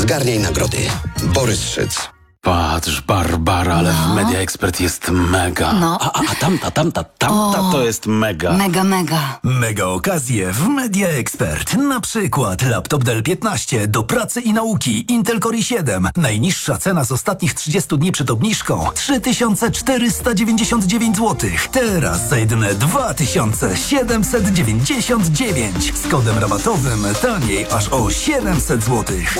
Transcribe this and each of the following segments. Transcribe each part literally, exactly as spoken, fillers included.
Zgarniaj nagrody. Borys Szyc. Patrz, Barbara, ale No. w Media Expert jest mega. No. A, a, a tamta, tamta, tamta O. to jest mega. Mega, mega. Mega okazje w Media Expert. Na przykład laptop Dell piętnaście do pracy i nauki Intel Core i siedem. Najniższa cena z ostatnich trzydziestu dni przed obniżką trzy tysiące czterysta dziewięćdziesiąt dziewięć złotych. Teraz za jedyne dwa tysiące siedemset dziewięćdziesiąt dziewięć. Z kodem rabatowym taniej aż o siedemset złotych.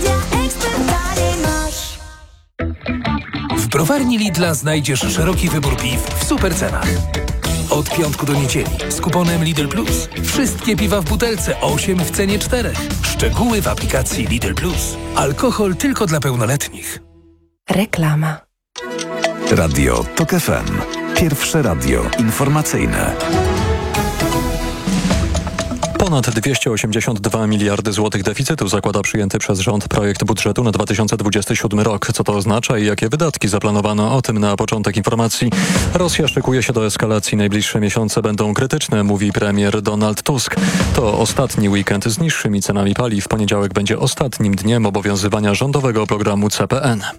W browarni Lidla znajdziesz szeroki wybór piw w super cenach. Od piątku do niedzieli z kuponem Lidl Plus. Wszystkie piwa w butelce osiem w cenie czterech. Szczegóły w aplikacji Lidl Plus. Alkohol tylko dla pełnoletnich. Reklama. Radio TOK F M. Pierwsze radio informacyjne. Ponad dwieście osiemdziesiąt dwa miliardy złotych deficytu zakłada przyjęty przez rząd projekt budżetu na dwa tysiące dwudziesty siódmy rok. Co to oznacza i jakie wydatki zaplanowano? O tym na początek informacji. Rosja szykuje się do eskalacji. Najbliższe miesiące będą krytyczne, mówi premier Donald Tusk. To ostatni weekend z niższymi cenami paliw. Poniedziałek będzie ostatnim dniem obowiązywania rządowego programu C P N.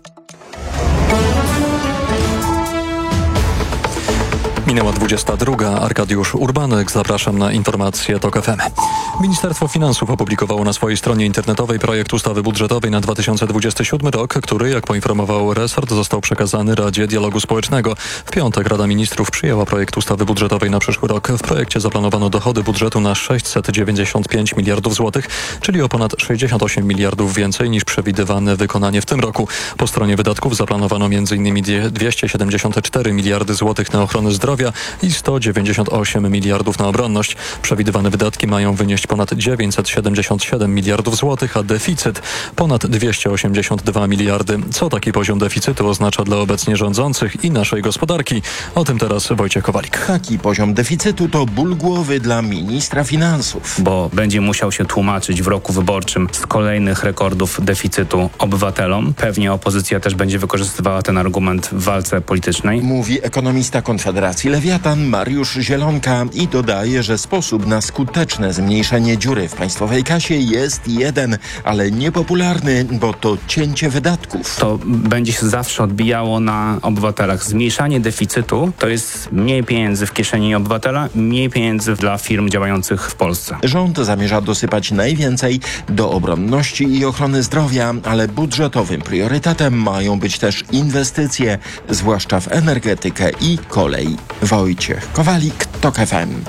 Minęła dwudziesta druga. Arkadiusz Urbanek. Zapraszam na informacje TOK F M. Ministerstwo Finansów opublikowało na swojej stronie internetowej projekt ustawy budżetowej na dwa tysiące dwudziesty siódmy rok, który, jak poinformował resort, został przekazany Radzie Dialogu Społecznego. W piątek Rada Ministrów przyjęła projekt ustawy budżetowej na przyszły rok. W projekcie zaplanowano dochody budżetu na sześćset dziewięćdziesiąt pięć miliardów złotych, czyli o ponad sześćdziesiąt osiem miliardów więcej niż przewidywane wykonanie w tym roku. Po stronie wydatków zaplanowano m.in. dwieście siedemdziesiąt cztery miliardy złotych na ochronę zdrowia i sto dziewięćdziesiąt osiem miliardów na obronność. Przewidywane wydatki mają wynieść ponad dziewięćset siedemdziesiąt siedem miliardów złotych, a deficyt ponad dwieście osiemdziesiąt dwa miliardy. Co taki poziom deficytu oznacza dla obecnie rządzących i naszej gospodarki? O tym teraz Wojciech Kowalik. Taki poziom deficytu to ból głowy dla ministra finansów. Bo będzie musiał się tłumaczyć w roku wyborczym z kolejnych rekordów deficytu obywatelom. Pewnie opozycja też będzie wykorzystywała ten argument w walce politycznej. Mówi ekonomista Konfederacji Lewiatan Mariusz Zielonka i dodaje, że sposób na skuteczne zmniejszenie dziury w państwowej kasie jest jeden, ale niepopularny, bo to cięcie wydatków. To będzie się zawsze odbijało na obywatelach. Zmniejszanie deficytu to jest mniej pieniędzy w kieszeni obywatela, mniej pieniędzy dla firm działających w Polsce. Rząd zamierza dosypać najwięcej do obronności i ochrony zdrowia, ale budżetowym priorytetem mają być też inwestycje, zwłaszcza w energetykę i kolej. Wojciech Kowalik, TOK F M.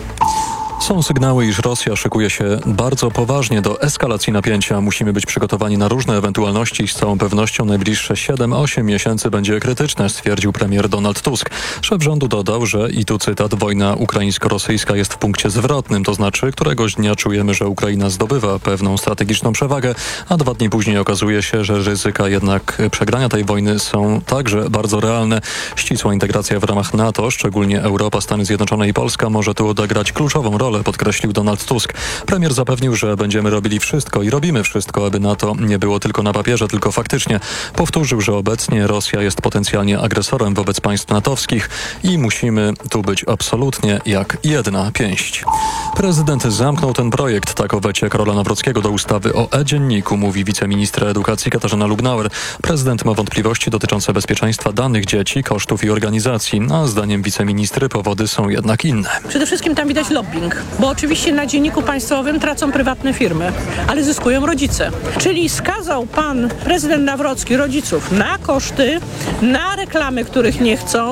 Są sygnały, iż Rosja szykuje się bardzo poważnie do eskalacji napięcia. Musimy być przygotowani na różne ewentualności i z całą pewnością najbliższe siedem osiem miesięcy będzie krytyczne, stwierdził premier Donald Tusk. Szef rządu dodał, że, i tu cytat, wojna ukraińsko-rosyjska jest w punkcie zwrotnym, to znaczy któregoś dnia czujemy, że Ukraina zdobywa pewną strategiczną przewagę, a dwa dni później okazuje się, że ryzyka jednak przegrania tej wojny są także bardzo realne. Ścisła integracja w ramach NATO, szczególnie Europa, Stany Zjednoczone i Polska, może tu odegrać kluczową rolę, podkreślił Donald Tusk. Premier zapewnił, że będziemy robili wszystko i robimy wszystko, aby NATO nie było tylko na papierze, tylko faktycznie. Powtórzył, że obecnie Rosja jest potencjalnie agresorem wobec państw natowskich i musimy tu być absolutnie jak jedna pięść. Prezydent zamknął ten projekt, tak o wecie Karola Nawrockiego do ustawy o e-dzienniku, mówi wiceministra edukacji Katarzyna Lubnauer. Prezydent ma wątpliwości dotyczące bezpieczeństwa danych dzieci, kosztów i organizacji, a zdaniem wiceministry powody są jednak inne. Przede wszystkim tam widać lobbying, bo oczywiście na dzienniku państwowym tracą prywatne firmy, ale zyskują rodzice. Czyli skazał pan prezydent Nawrocki rodziców na koszty, na reklamy, których nie chcą,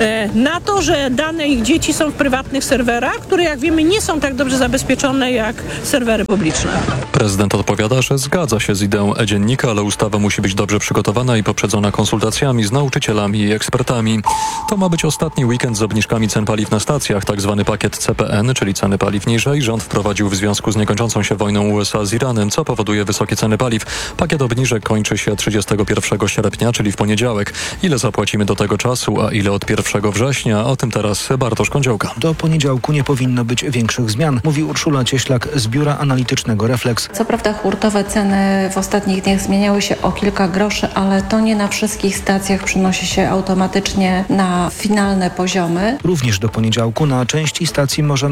na to, że dane ich dzieci są w prywatnych serwerach, które jak wiemy nie są tak dobrze zabezpieczone jak serwery publiczne. Prezydent odpowiada, że zgadza się z ideą e-dziennika, ale ustawa musi być dobrze przygotowana i poprzedzona konsultacjami z nauczycielami i ekspertami. To ma być ostatni weekend z obniżkami cen paliw na stacjach, tak zwany pakiet C P N, czyli ceny paliw niżej, rząd wprowadził w związku z niekończącą się wojną U S A z Iranem, co powoduje wysokie ceny paliw. Pakiet obniżek kończy się trzydziestego pierwszego sierpnia, czyli w poniedziałek. Ile zapłacimy do tego czasu, a ile od pierwszego września? O tym teraz Bartosz Kądziołka. Do poniedziałku nie powinno być większych zmian, mówi Urszula Cieślak z Biura Analitycznego Refleks. Co prawda hurtowe ceny w ostatnich dniach zmieniały się o kilka groszy, ale to nie na wszystkich stacjach przenosi się automatycznie na finalne poziomy. Również do poniedziałku na części stacji możemy zatankować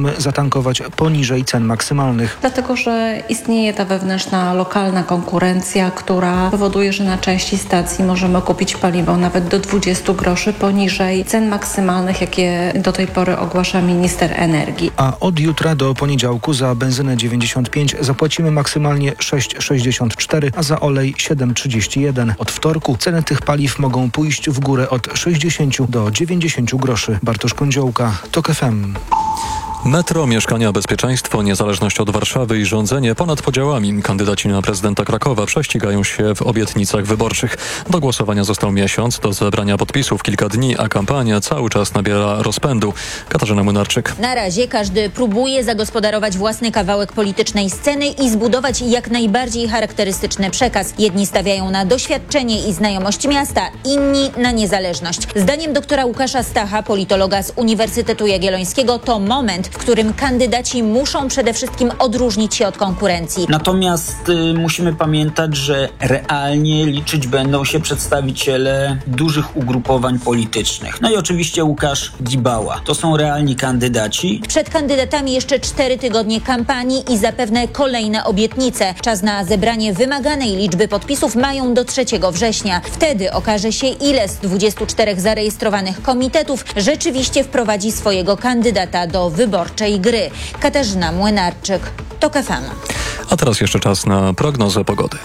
tankować poniżej cen maksymalnych. Dlatego, że istnieje ta wewnętrzna, lokalna konkurencja, która powoduje, że na części stacji możemy kupić paliwo nawet do dwudziestu groszy poniżej cen maksymalnych, jakie do tej pory ogłasza minister energii. A od jutra do poniedziałku za benzynę dziewięćdziesiąt pięć zapłacimy maksymalnie sześć sześćdziesiąt cztery, a za olej siedem trzydzieści jeden. Od wtorku ceny tych paliw mogą pójść w górę od sześćdziesięciu do dziewięćdziesięciu groszy. Bartosz Kądziołka, TOK F M. Metro, mieszkania, bezpieczeństwo, niezależność od Warszawy i rządzenie ponad podziałami. Kandydaci na prezydenta Krakowa prześcigają się w obietnicach wyborczych. Do głosowania został miesiąc, do zebrania podpisów kilka dni, a kampania cały czas nabiera rozpędu. Katarzyna Młynarczyk. Na razie każdy próbuje zagospodarować własny kawałek politycznej sceny i zbudować jak najbardziej charakterystyczny przekaz. Jedni stawiają na doświadczenie i znajomość miasta, inni na niezależność. Zdaniem doktora Łukasza Stacha, politologa z Uniwersytetu Jagiellońskiego, to moment, w którym kandydaci muszą przede wszystkim odróżnić się od konkurencji. Natomiast y, musimy pamiętać, że realnie liczyć będą się przedstawiciele dużych ugrupowań politycznych. No i oczywiście Łukasz Gibała. To są realni kandydaci. Przed kandydatami jeszcze cztery tygodnie kampanii i zapewne kolejne obietnice. Czas na zebranie wymaganej liczby podpisów mają do trzeciego września. Wtedy okaże się, ile z dwudziestu czterech zarejestrowanych komitetów rzeczywiście wprowadzi swojego kandydata do wyborczej gry. Katarzyna Młynarczyk, TOK F M. A teraz jeszcze czas na prognozę pogody.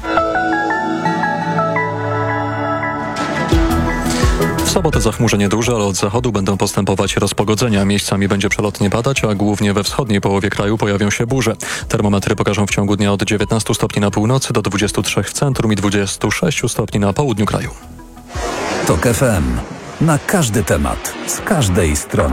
W sobotę zachmurzenie duże, ale od zachodu będą postępować rozpogodzenia. Miejscami będzie przelotnie padać, a głównie we wschodniej połowie kraju pojawią się burze. Termometry pokażą w ciągu dnia od dziewiętnastu stopni na północy do dwudziestu trzech w centrum i dwudziestu sześciu stopni na południu kraju. TOK F M. Na każdy temat, z każdej strony.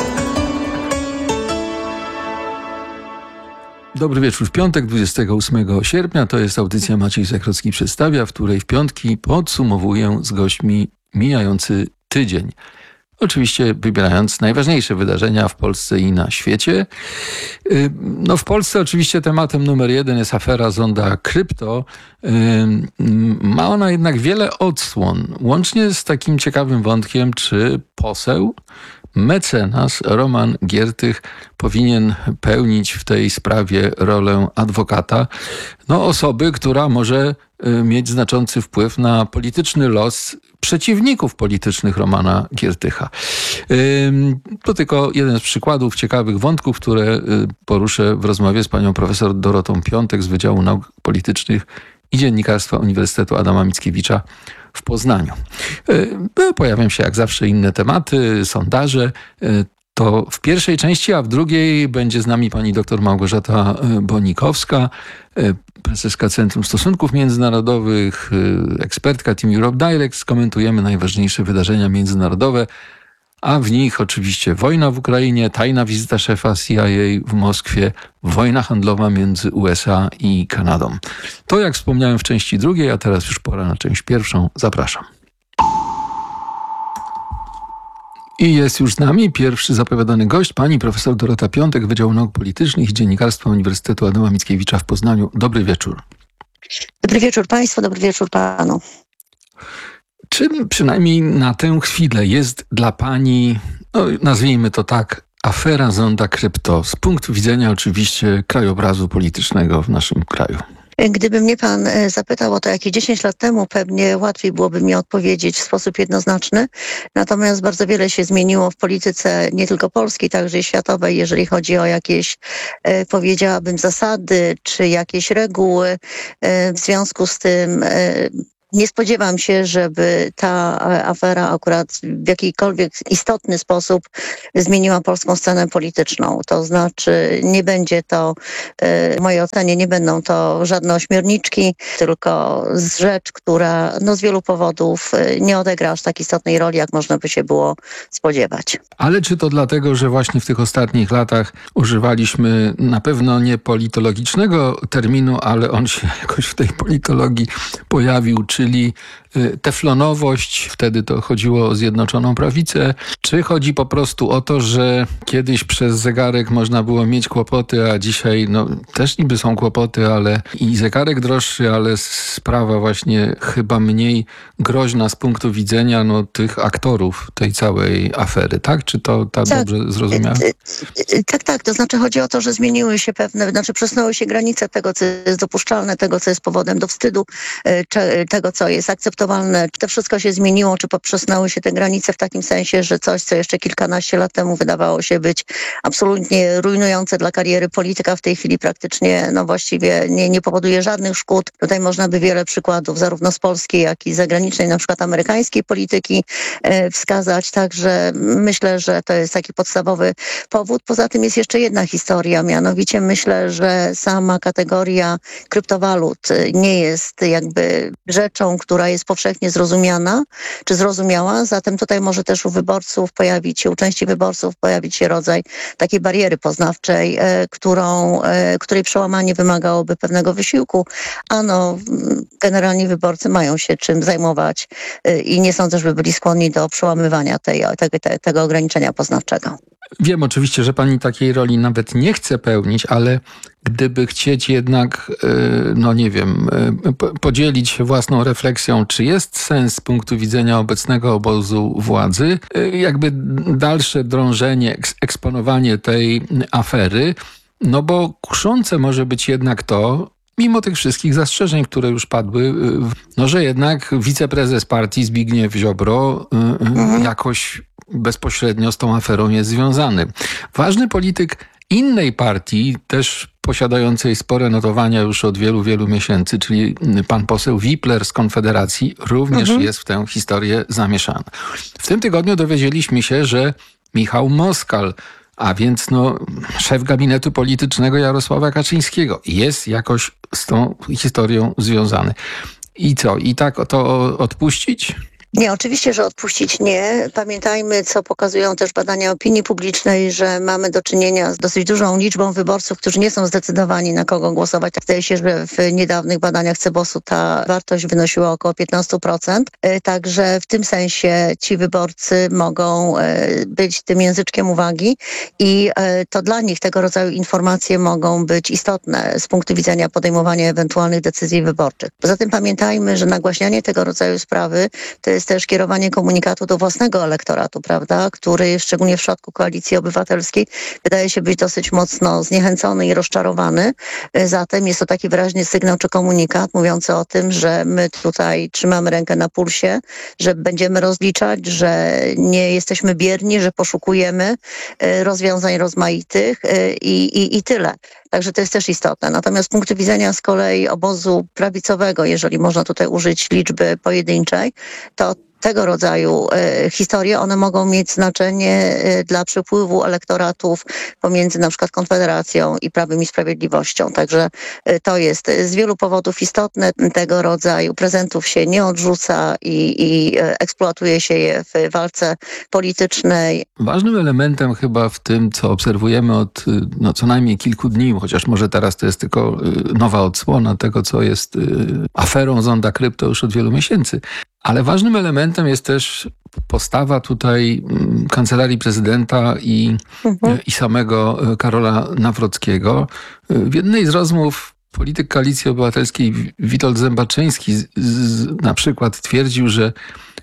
Dobry wieczór. W piątek, dwudziestego ósmego sierpnia, to jest audycja Maciej Zakrocki przedstawia, w której w piątki podsumowuję z gośćmi mijający tydzień. Oczywiście wybierając najważniejsze wydarzenia w Polsce i na świecie. No w Polsce oczywiście tematem numer jeden jest afera Zonda Krypto. Ma ona jednak wiele odsłon, łącznie z takim ciekawym wątkiem, czy poseł, mecenas Roman Giertych powinien pełnić w tej sprawie rolę adwokata, no osoby, która może mieć znaczący wpływ na polityczny los przeciwników politycznych Romana Giertycha. To tylko jeden z przykładów ciekawych wątków, które poruszę w rozmowie z panią profesor Dorotą Piątek z Wydziału Nauk Politycznych i Dziennikarstwa Uniwersytetu Adama Mickiewicza w Poznaniu. Pojawią się jak zawsze inne tematy, sondaże. To w pierwszej części, a w drugiej będzie z nami pani dr Małgorzata Bonikowska, prezeska Centrum Stosunków Międzynarodowych, ekspertka Team Europe Direct. Skomentujemy najważniejsze wydarzenia międzynarodowe, a w nich oczywiście wojna w Ukrainie, tajna wizyta szefa C I A w Moskwie, wojna handlowa między U S A i Kanadą. To jak wspomniałem w części drugiej, a teraz już pora na część pierwszą. Zapraszam. I jest już z nami pierwszy zapowiadany gość, pani profesor Dorota Piątek, Wydziału Nauk Politycznych i Dziennikarstwa Uniwersytetu Adama Mickiewicza w Poznaniu. Dobry wieczór. Dobry wieczór państwu, dobry wieczór panu. Czym przynajmniej na tę chwilę jest dla pani, no nazwijmy to tak, afera Zonda Krypto z punktu widzenia oczywiście krajobrazu politycznego w naszym kraju? Gdyby mnie pan zapytał o to jakieś dziesięć lat temu, pewnie łatwiej byłoby mi odpowiedzieć w sposób jednoznaczny. Natomiast bardzo wiele się zmieniło w polityce nie tylko polskiej, także i światowej, jeżeli chodzi o jakieś, powiedziałabym, zasady czy jakieś reguły. W związku z tym nie spodziewam się, żeby ta afera akurat w jakikolwiek istotny sposób zmieniła polską scenę polityczną. To znaczy nie będzie to, w mojej ocenie, nie będą to żadne ośmiorniczki, tylko rzecz, która no, z wielu powodów nie odegra aż tak istotnej roli, jak można by się było spodziewać. Ale czy to dlatego, że właśnie w tych ostatnich latach używaliśmy na pewno nie politologicznego terminu, ale on się jakoś w tej politologii pojawił, czyli teflonowość, wtedy to chodziło o Zjednoczoną Prawicę, czy chodzi po prostu o to, że kiedyś przez zegarek można było mieć kłopoty, a dzisiaj no, też niby są kłopoty, ale i zegarek droższy, ale sprawa właśnie chyba mniej groźna z punktu widzenia no, tych aktorów tej całej afery, tak? Czy to tak, tak dobrze zrozumiałem? Tak, tak. To znaczy chodzi o to, że zmieniły się pewne, znaczy przesunęły się granice tego, co jest dopuszczalne, tego, co jest powodem do wstydu, tego, co jest akceptowalne. Czy to wszystko się zmieniło, czy poprzesunęły się te granice w takim sensie, że coś, co jeszcze kilkanaście lat temu wydawało się być absolutnie rujnujące dla kariery polityka, w tej chwili praktycznie no właściwie nie, nie powoduje żadnych szkód. Tutaj można by wiele przykładów zarówno z polskiej, jak i zagranicznej, na przykład amerykańskiej polityki e, wskazać. Także myślę, że to jest taki podstawowy powód. Poza tym jest jeszcze jedna historia, mianowicie myślę, że sama kategoria kryptowalut nie jest jakby rzeczą, która jest powszechnie zrozumiana, czy zrozumiała, zatem tutaj może też u wyborców pojawić się, u części wyborców pojawić się rodzaj takiej bariery poznawczej, e, którą, e, której przełamanie wymagałoby pewnego wysiłku, a no generalnie wyborcy mają się czym zajmować e, i nie sądzę, żeby byli skłonni do przełamywania tej, tego, te, tego ograniczenia poznawczego. Wiem oczywiście, że pani takiej roli nawet nie chce pełnić, ale gdyby chcieć jednak, no nie wiem, podzielić się własną refleksją, czy jest sens z punktu widzenia obecnego obozu władzy, jakby dalsze drążenie, eksponowanie tej afery, no bo kuszące może być jednak to, mimo tych wszystkich zastrzeżeń, które już padły, no że jednak wiceprezes partii Zbigniew Ziobro mhm. jakoś bezpośrednio z tą aferą jest związany. Ważny polityk innej partii, też posiadającej spore notowania już od wielu, wielu miesięcy, czyli pan poseł Wipler z Konfederacji, również mhm. jest w tę historię zamieszany. W tym tygodniu dowiedzieliśmy się, że Michał Moskal, a więc no, szef gabinetu politycznego Jarosława Kaczyńskiego, jest jakoś z tą historią związany. I co? I tak to odpuścić? Nie, oczywiście, że odpuścić nie. Pamiętajmy, co pokazują też badania opinii publicznej, że mamy do czynienia z dosyć dużą liczbą wyborców, którzy nie są zdecydowani, na kogo głosować. Zdaje się, że w niedawnych badaniach Cebosu ta wartość wynosiła około piętnaście procent. Także w tym sensie ci wyborcy mogą być tym języczkiem uwagi i to dla nich tego rodzaju informacje mogą być istotne z punktu widzenia podejmowania ewentualnych decyzji wyborczych. Poza tym pamiętajmy, że nagłaśnianie tego rodzaju sprawy to jest też kierowanie komunikatu do własnego elektoratu, prawda, który szczególnie w przypadku Koalicji Obywatelskiej wydaje się być dosyć mocno zniechęcony i rozczarowany. Zatem jest to taki wyraźny sygnał czy komunikat mówiący o tym, że my tutaj trzymamy rękę na pulsie, że będziemy rozliczać, że nie jesteśmy bierni, że poszukujemy rozwiązań rozmaitych i, i, i tyle. Także to jest też istotne. Natomiast z punktu widzenia z kolei obozu prawicowego, jeżeli można tutaj użyć liczby pojedynczej, to tego rodzaju e, historie, one mogą mieć znaczenie e, dla przepływu elektoratów pomiędzy na przykład Konfederacją i Prawem i Sprawiedliwością. Także e, to jest z wielu powodów istotne. Tego rodzaju prezentów się nie odrzuca i, i e, eksploatuje się je w walce politycznej. Ważnym elementem chyba w tym, co obserwujemy od no, co najmniej kilku dni, chociaż może teraz to jest tylko y, nowa odsłona tego, co jest y, aferą Zonda Krypto już od wielu miesięcy. Ale ważnym elementem jest też postawa tutaj Kancelarii Prezydenta i, mhm. i samego Karola Nawrockiego. W jednej z rozmów polityk Koalicji Obywatelskiej Witold Zębaczyński z, z, na przykład twierdził, że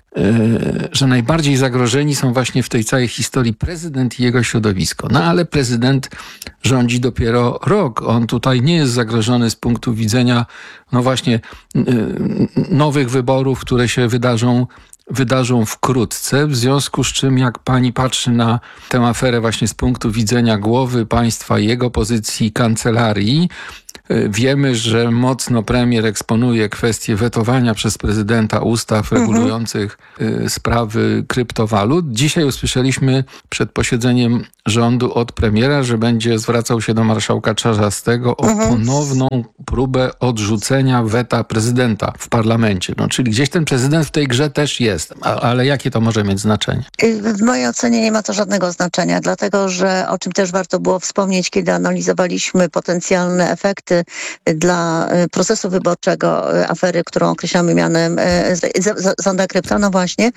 że najbardziej zagrożeni są właśnie w tej całej historii prezydent i jego środowisko. No ale prezydent rządzi dopiero rok. On tutaj nie jest zagrożony z punktu widzenia no właśnie nowych wyborów, które się wydarzą wydarzą wkrótce, w związku z czym jak pani patrzy na tę aferę właśnie z punktu widzenia głowy państwa i jego pozycji kancelarii, wiemy, że mocno premier eksponuje kwestię wetowania przez prezydenta ustaw mhm. regulujących y, sprawy kryptowalut. Dzisiaj usłyszeliśmy przed posiedzeniem rządu od premiera, że będzie zwracał się do marszałka Czarzastego o mhm. ponowną próbę odrzucenia weta prezydenta w parlamencie. No, czyli gdzieś ten prezydent w tej grze też jest, a, ale jakie to może mieć znaczenie? W mojej ocenie nie ma to żadnego znaczenia, dlatego że o czym też warto było wspomnieć, kiedy analizowaliśmy potencjalne efekty dla procesu wyborczego afery, którą określamy mianem zonda krypto, no właśnie,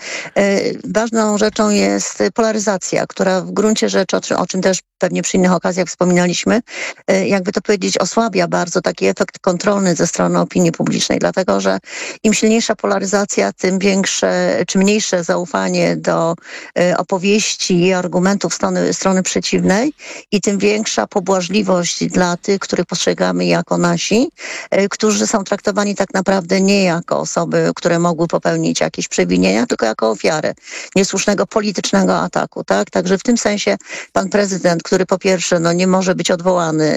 ważną rzeczą jest polaryzacja, która w gruncie rzeczy, o czym też pewnie przy innych okazjach wspominaliśmy, jakby to powiedzieć, osłabia bardzo taki efekt kontrolny ze strony opinii publicznej, dlatego że im silniejsza polaryzacja, tym większe czy mniejsze zaufanie do opowieści i argumentów strony, strony przeciwnej i tym większa pobłażliwość dla tych, których postrzegamy jako nasi, którzy są traktowani tak naprawdę nie jako osoby, które mogły popełnić jakieś przewinienia, tylko jako ofiary niesłusznego politycznego ataku, tak? Także w tym sensie pan prezydent, który po pierwsze no, nie może być odwołany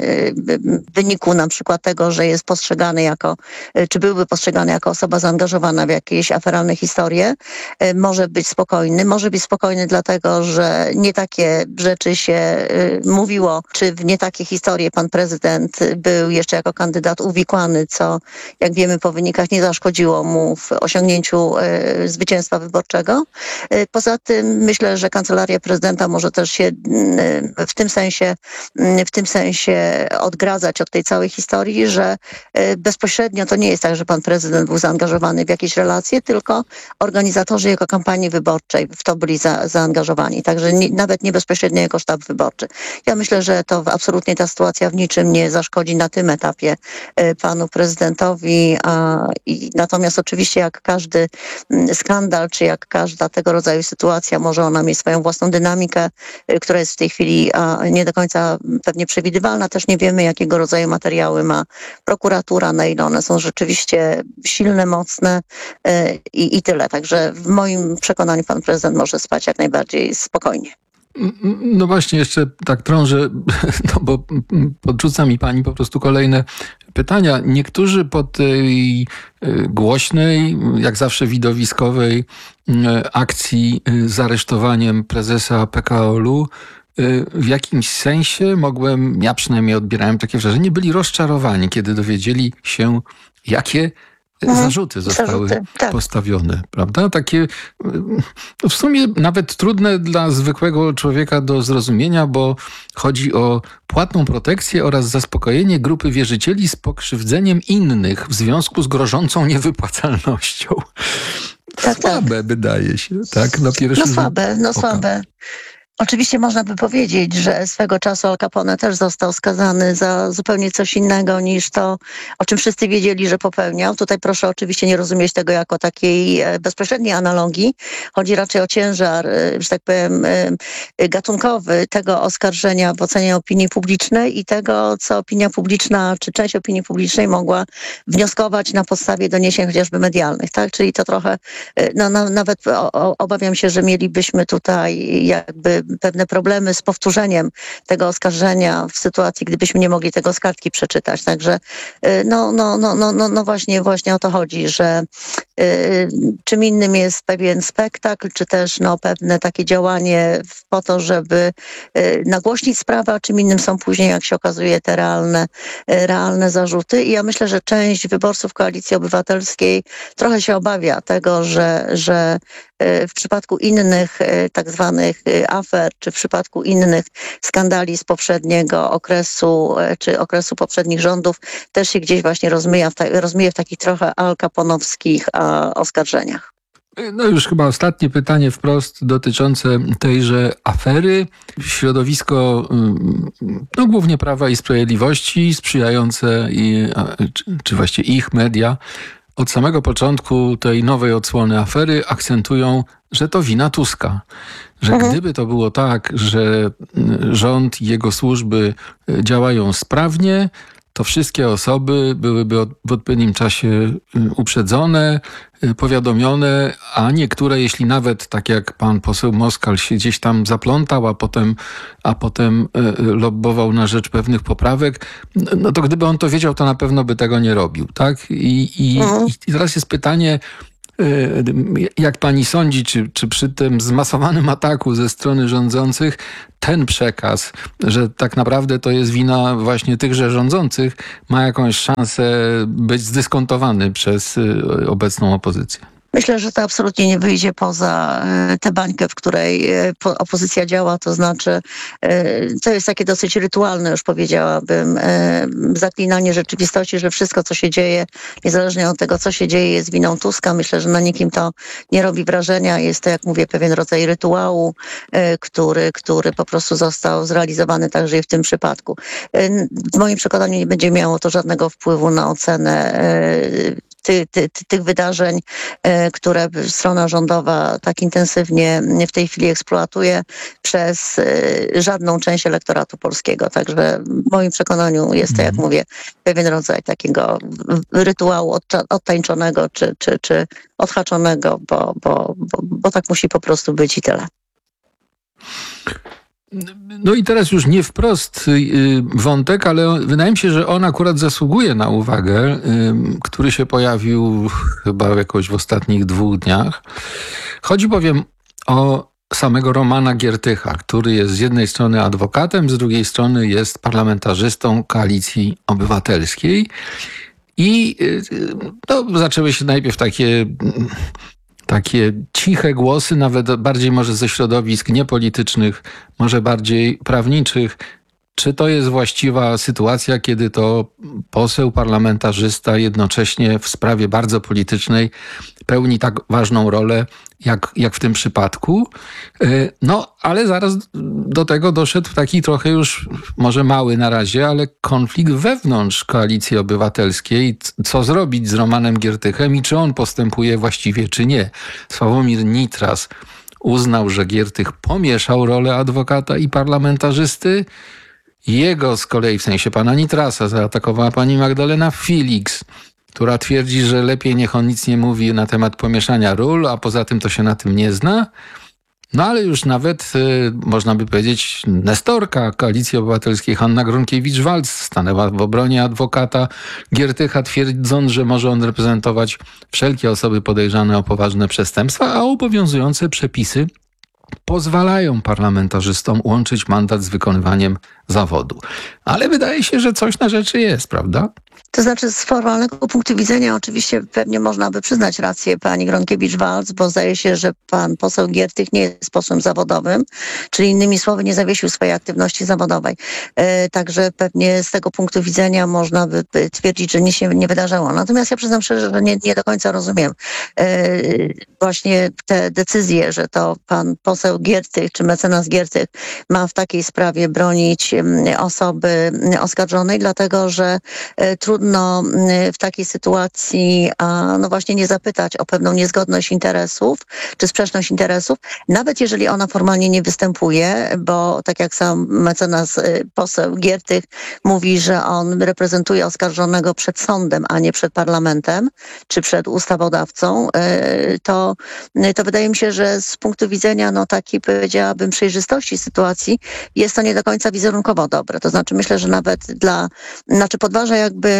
w wyniku na przykład tego, że jest postrzegany jako, czy byłby postrzegany jako osoba zaangażowana w jakieś aferalne historie, może być spokojny. Może być spokojny dlatego, że nie takie rzeczy się mówiło, czy w nie takie historie pan prezydent był jeszcze jako kandydat uwikłany, co jak wiemy po wynikach nie zaszkodziło mu w osiągnięciu zwycięstwa wyborczego. Poza tym myślę, że kancelaria prezydenta może też się w tym sensie, w tym sensie odgradzać od tej całej historii, że bezpośrednio to nie jest tak, że pan prezydent był zaangażowany w jakieś relacje, tylko organizatorzy jego kampanii wyborczej w to byli za, zaangażowani. Także nie, nawet nie bezpośrednio jako sztab wyborczy. Ja myślę, że to absolutnie ta sytuacja w niczym nie zaszkodzi na tym etapie panu prezydentowi. A, i, natomiast oczywiście jak każdy skandal, czy jak każda tego rodzaju sytuacja, może ona mieć swoją własną dynamikę, która jest w tej chwili a, nie do końca pewnie przewidywalna. Też nie wiemy, jakiego rodzaju materiały ma prokuratura, na ile one są rzeczywiście silne, mocne i, i tyle. Także w moim przekonaniu pan prezydent może spać jak najbardziej spokojnie. No właśnie, jeszcze tak trążę, no bo podrzuca mi pani po prostu kolejne pytania. Niektórzy po tej głośnej, jak zawsze widowiskowej akcji z aresztowaniem prezesa P K O L-u w jakimś sensie mogłem, ja przynajmniej odbierałem takie wrażenie, byli rozczarowani, kiedy dowiedzieli się, jakie zarzuty zostały zarzuty, tak. postawione, prawda? Takie w sumie nawet trudne dla zwykłego człowieka do zrozumienia, bo chodzi o płatną protekcję oraz zaspokojenie grupy wierzycieli z pokrzywdzeniem innych w związku z grożącą niewypłacalnością. Tak, słabe tak. wydaje się, tak? Na pierwszy no słabe, no słabe. Oczywiście można by powiedzieć, że swego czasu Al Capone też został skazany za zupełnie coś innego niż to, o czym wszyscy wiedzieli, że popełniał. Tutaj proszę oczywiście nie rozumieć tego jako takiej bezpośredniej analogii. Chodzi raczej o ciężar, że tak powiem, gatunkowy tego oskarżenia w ocenie opinii publicznej i tego, co opinia publiczna, czy część opinii publicznej mogła wnioskować na podstawie doniesień chociażby medialnych, tak? Czyli to trochę, no, no nawet o, o, obawiam się, że mielibyśmy tutaj jakby pewne problemy z powtórzeniem tego oskarżenia w sytuacji, gdybyśmy nie mogli tego z kartki przeczytać. Także no, no, no, no, no, no właśnie, właśnie o to chodzi, że y, czym innym jest pewien spektakl, czy też no, pewne takie działanie po to, żeby y, nagłośnić sprawę, a czym innym są później, jak się okazuje, te realne, y, realne zarzuty. I ja myślę, że część wyborców Koalicji Obywatelskiej trochę się obawia tego, że, że w przypadku innych tak zwanych afer, czy w przypadku innych skandali z poprzedniego okresu, czy okresu poprzednich rządów, też się gdzieś właśnie rozmyja w, ta, rozmyje w takich trochę al-kaponowskich oskarżeniach. No już chyba ostatnie pytanie wprost dotyczące tejże afery. Środowisko, no głównie Prawa i Sprawiedliwości, sprzyjające, i, czy, czy właściwie ich media, od samego początku tej nowej odsłony afery akcentują, że to wina Tuska. Że mhm. gdyby to było tak, że rząd i jego służby działają sprawnie, to wszystkie osoby byłyby od, w odpowiednim czasie uprzedzone, powiadomione, a niektóre, jeśli nawet tak jak pan poseł Moskal się gdzieś tam zaplątał, a potem, a potem lobbował na rzecz pewnych poprawek, no to gdyby on to wiedział, to na pewno by tego nie robił, tak? I, i, mhm. i teraz jest pytanie, Jak pani sądzi, czy, czy przy tym zmasowanym ataku ze strony rządzących ten przekaz, że tak naprawdę to jest wina właśnie tychże rządzących, ma jakąś szansę być zdyskontowany przez obecną opozycję? Myślę, że to absolutnie nie wyjdzie poza tę bańkę, w której opozycja działa, to znaczy to jest takie dosyć rytualne, już powiedziałabym, zaklinanie rzeczywistości, że wszystko, co się dzieje, niezależnie od tego, co się dzieje, jest winą Tuska. Myślę, że na nikim to nie robi wrażenia. Jest to, jak mówię, pewien rodzaj rytuału, który, który po prostu został zrealizowany także i w tym przypadku. W moim przekonaniu nie będzie miało to żadnego wpływu na ocenę Ty, ty, ty, tych wydarzeń, y, które strona rządowa tak intensywnie w tej chwili eksploatuje przez y, żadną część elektoratu polskiego. Także w moim przekonaniu jest to, jak mówię, pewien rodzaj takiego rytuału odcza- odtańczonego czy, czy, czy odhaczonego, bo, bo, bo, bo tak musi po prostu być i tyle. No i teraz już nie wprost wątek, ale wydaje mi się, że on akurat zasługuje na uwagę, który się pojawił chyba jakoś w ostatnich dwóch dniach. Chodzi bowiem o samego Romana Giertycha, który jest z jednej strony adwokatem, z drugiej strony jest parlamentarzystą Koalicji Obywatelskiej. I no, zaczęły się najpierw takie... Takie ciche głosy, nawet bardziej może ze środowisk niepolitycznych, może bardziej prawniczych. Czy to jest właściwa sytuacja, kiedy to poseł, parlamentarzysta jednocześnie w sprawie bardzo politycznej pełni tak ważną rolę, jak, jak w tym przypadku? No, ale zaraz do tego doszedł taki trochę już, może mały na razie, ale konflikt wewnątrz Koalicji Obywatelskiej. Co zrobić z Romanem Giertychem i czy on postępuje właściwie, czy nie? Sławomir Nitras uznał, że Giertych pomieszał rolę adwokata i parlamentarzysty. Jego z kolei, w sensie pana Nitrasa, zaatakowała pani Magdalena Felix, która twierdzi, że lepiej niech on nic nie mówi na temat pomieszania ról, a poza tym to się na tym nie zna. No ale już nawet, y, można by powiedzieć, nestorka Koalicji Obywatelskiej Hanna Gronkiewicz-Waltz stanęła w obronie adwokata Giertycha, twierdząc, że może on reprezentować wszelkie osoby podejrzane o poważne przestępstwa, a obowiązujące przepisy pozwalają parlamentarzystom łączyć mandat z wykonywaniem zawodu. Ale wydaje się, że coś na rzeczy jest, prawda? To znaczy z formalnego punktu widzenia oczywiście pewnie można by przyznać rację pani Gronkiewicz-Waltz, bo zdaje się, że pan poseł Giertych nie jest posłem zawodowym, czyli innymi słowy nie zawiesił swojej aktywności zawodowej. E, także pewnie z tego punktu widzenia można by twierdzić, że nic się nie wydarzyło. Natomiast ja przyznam szczerze, że nie, nie do końca rozumiem e, właśnie te decyzje, że to pan poseł Giertych czy mecenas Giertych ma w takiej sprawie bronić osoby oskarżonej, dlatego że e, trudno w takiej sytuacji a, no właśnie nie zapytać o pewną niezgodność interesów czy sprzeczność interesów, nawet jeżeli ona formalnie nie występuje, bo tak jak sam mecenas poseł Giertych mówi, że on reprezentuje oskarżonego przed sądem, a nie przed parlamentem czy przed ustawodawcą, to, to wydaje mi się, że z punktu widzenia no takiej, powiedziałabym, przejrzystości sytuacji jest to nie do końca wizerunkowo dobre. To znaczy myślę, że nawet dla, znaczy podważa jakby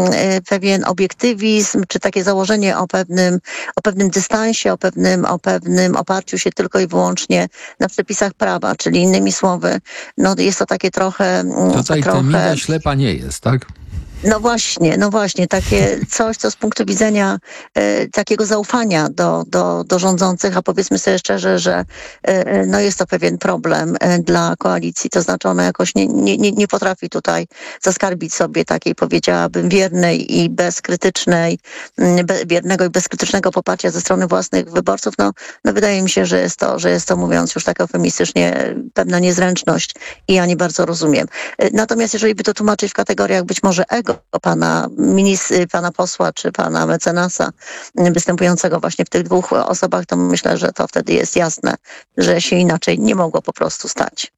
pewien obiektywizm, czy takie założenie o pewnym, o pewnym dystansie, o pewnym, o pewnym oparciu się tylko i wyłącznie na przepisach prawa, czyli innymi słowy, no jest to takie trochę... Tutaj trochę... Temida ślepa nie jest, tak? No właśnie, no właśnie, takie coś, co z punktu widzenia e, takiego zaufania do, do, do rządzących, a powiedzmy sobie szczerze, że e, no jest to pewien problem e, dla koalicji, to znaczy ona jakoś nie, nie, nie potrafi tutaj zaskarbić sobie takiej, powiedziałabym, wiernej i bezkrytycznej, be, wiernego i bezkrytycznego poparcia ze strony własnych wyborców. No, no wydaje mi się, że jest to, że jest to, mówiąc już tak eufemistycznie, pewna niezręczność i ja nie bardzo rozumiem. E, natomiast jeżeli by to tłumaczyć w kategoriach być może ego, pana ministra, pana posła czy pana mecenasa występującego właśnie w tych dwóch osobach, to myślę, że to wtedy jest jasne, że się inaczej nie mogło po prostu stać.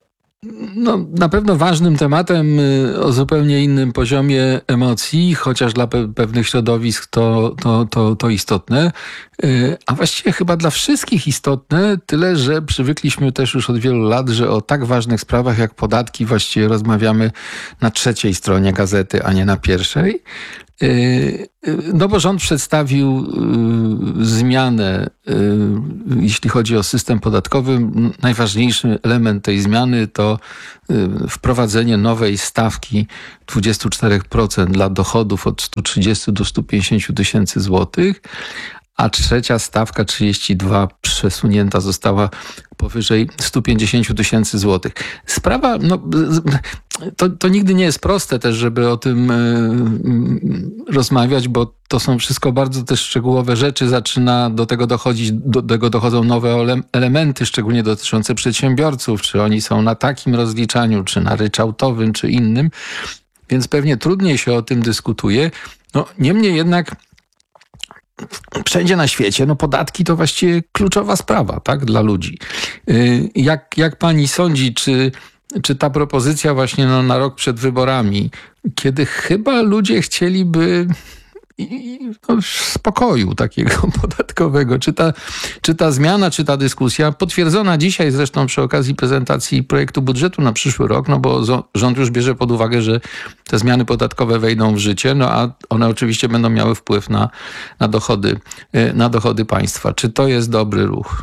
No, na pewno ważnym tematem o zupełnie innym poziomie emocji, chociaż dla pe- pewnych środowisk to, to, to, to istotne, a właściwie chyba dla wszystkich istotne, tyle że przywykliśmy też już od wielu lat, że o tak ważnych sprawach jak podatki właściwie rozmawiamy na trzeciej stronie gazety, a nie na pierwszej. No bo rząd przedstawił zmianę, jeśli chodzi o system podatkowy. Najważniejszy element tej zmiany to wprowadzenie nowej stawki dwadzieścia cztery procent dla dochodów od sto trzydzieści do stu pięćdziesięciu tysięcy złotych, a trzecia stawka trzydzieści dwa przesunięta została powyżej stu pięćdziesięciu tysięcy złotych. Sprawa, no, to, to nigdy nie jest proste też, żeby o tym y, rozmawiać, bo to są wszystko bardzo też szczegółowe rzeczy. Zaczyna do tego dochodzić, do tego dochodzą nowe elementy, szczególnie dotyczące przedsiębiorców, czy oni są na takim rozliczaniu, czy na ryczałtowym, czy innym, więc pewnie trudniej się o tym dyskutuje. No, niemniej jednak wszędzie na świecie, no podatki to właściwie kluczowa sprawa, tak, dla ludzi. Jak, jak pani sądzi, czy, czy ta propozycja właśnie no, na rok przed wyborami, kiedy chyba ludzie chcieliby i, no, spokoju takiego podatkowego, czy ta, czy ta zmiana, czy ta dyskusja, potwierdzona dzisiaj zresztą przy okazji prezentacji projektu budżetu na przyszły rok, no bo rząd już bierze pod uwagę, że te zmiany podatkowe wejdą w życie, no a one oczywiście będą miały wpływ na, na dochody, na dochody państwa. Czy to jest dobry ruch?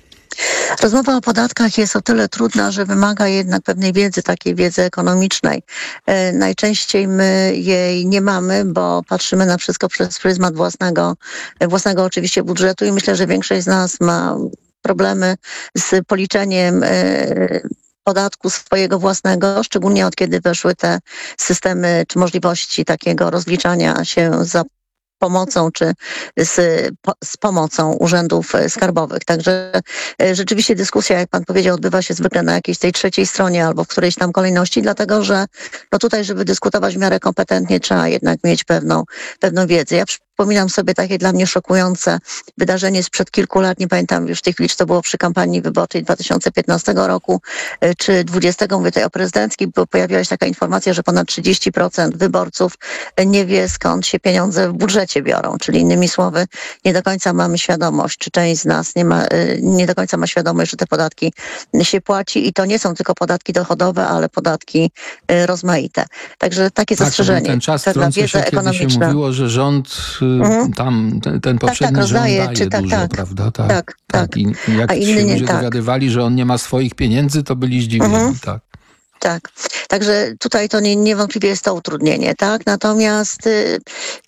Rozmowa o podatkach jest o tyle trudna, że wymaga jednak pewnej wiedzy, takiej wiedzy ekonomicznej. E, najczęściej my jej nie mamy, bo patrzymy na wszystko przez pryzmat własnego, własnego oczywiście budżetu i myślę, że większość z nas ma problemy z policzeniem e, podatku swojego własnego, szczególnie od kiedy weszły te systemy czy możliwości takiego rozliczania się za pomocą czy z, z pomocą urzędów skarbowych. Także rzeczywiście dyskusja, jak pan powiedział, odbywa się zwykle na jakiejś tej trzeciej stronie albo w którejś tam kolejności, dlatego że no tutaj, żeby dyskutować w miarę kompetentnie, trzeba jednak mieć pewną, pewną wiedzę. Ja przypominam sobie takie dla mnie szokujące wydarzenie sprzed kilku lat, nie pamiętam już w tej chwili, czy to było przy kampanii wyborczej dwa tysiące piętnastego roku, czy dwudziestego, mówię tutaj o prezydenckiej, bo pojawiła się taka informacja, że ponad trzydzieści procent wyborców nie wie, skąd się pieniądze w budżecie biorą, czyli innymi słowy, nie do końca mamy świadomość, czy część z nas nie ma, nie do końca ma świadomość, że te podatki się płaci i to nie są tylko podatki dochodowe, ale podatki rozmaite. Także takie tak, zastrzeżenie. Ten czas wtrącę się, kiedy się mówiło, że rząd mhm. tam, ten, ten poprzedni tak, tak, rozdaje, rząd daje czy tak, dużo, tak. prawda? Tak, tak, tak. I jak A się inny nie, ludzie tak. dowiadywali, że on nie ma swoich pieniędzy, to byli zdziwieni, mhm. tak. Tak, także tutaj to nie, niewątpliwie jest to utrudnienie, tak? Natomiast y,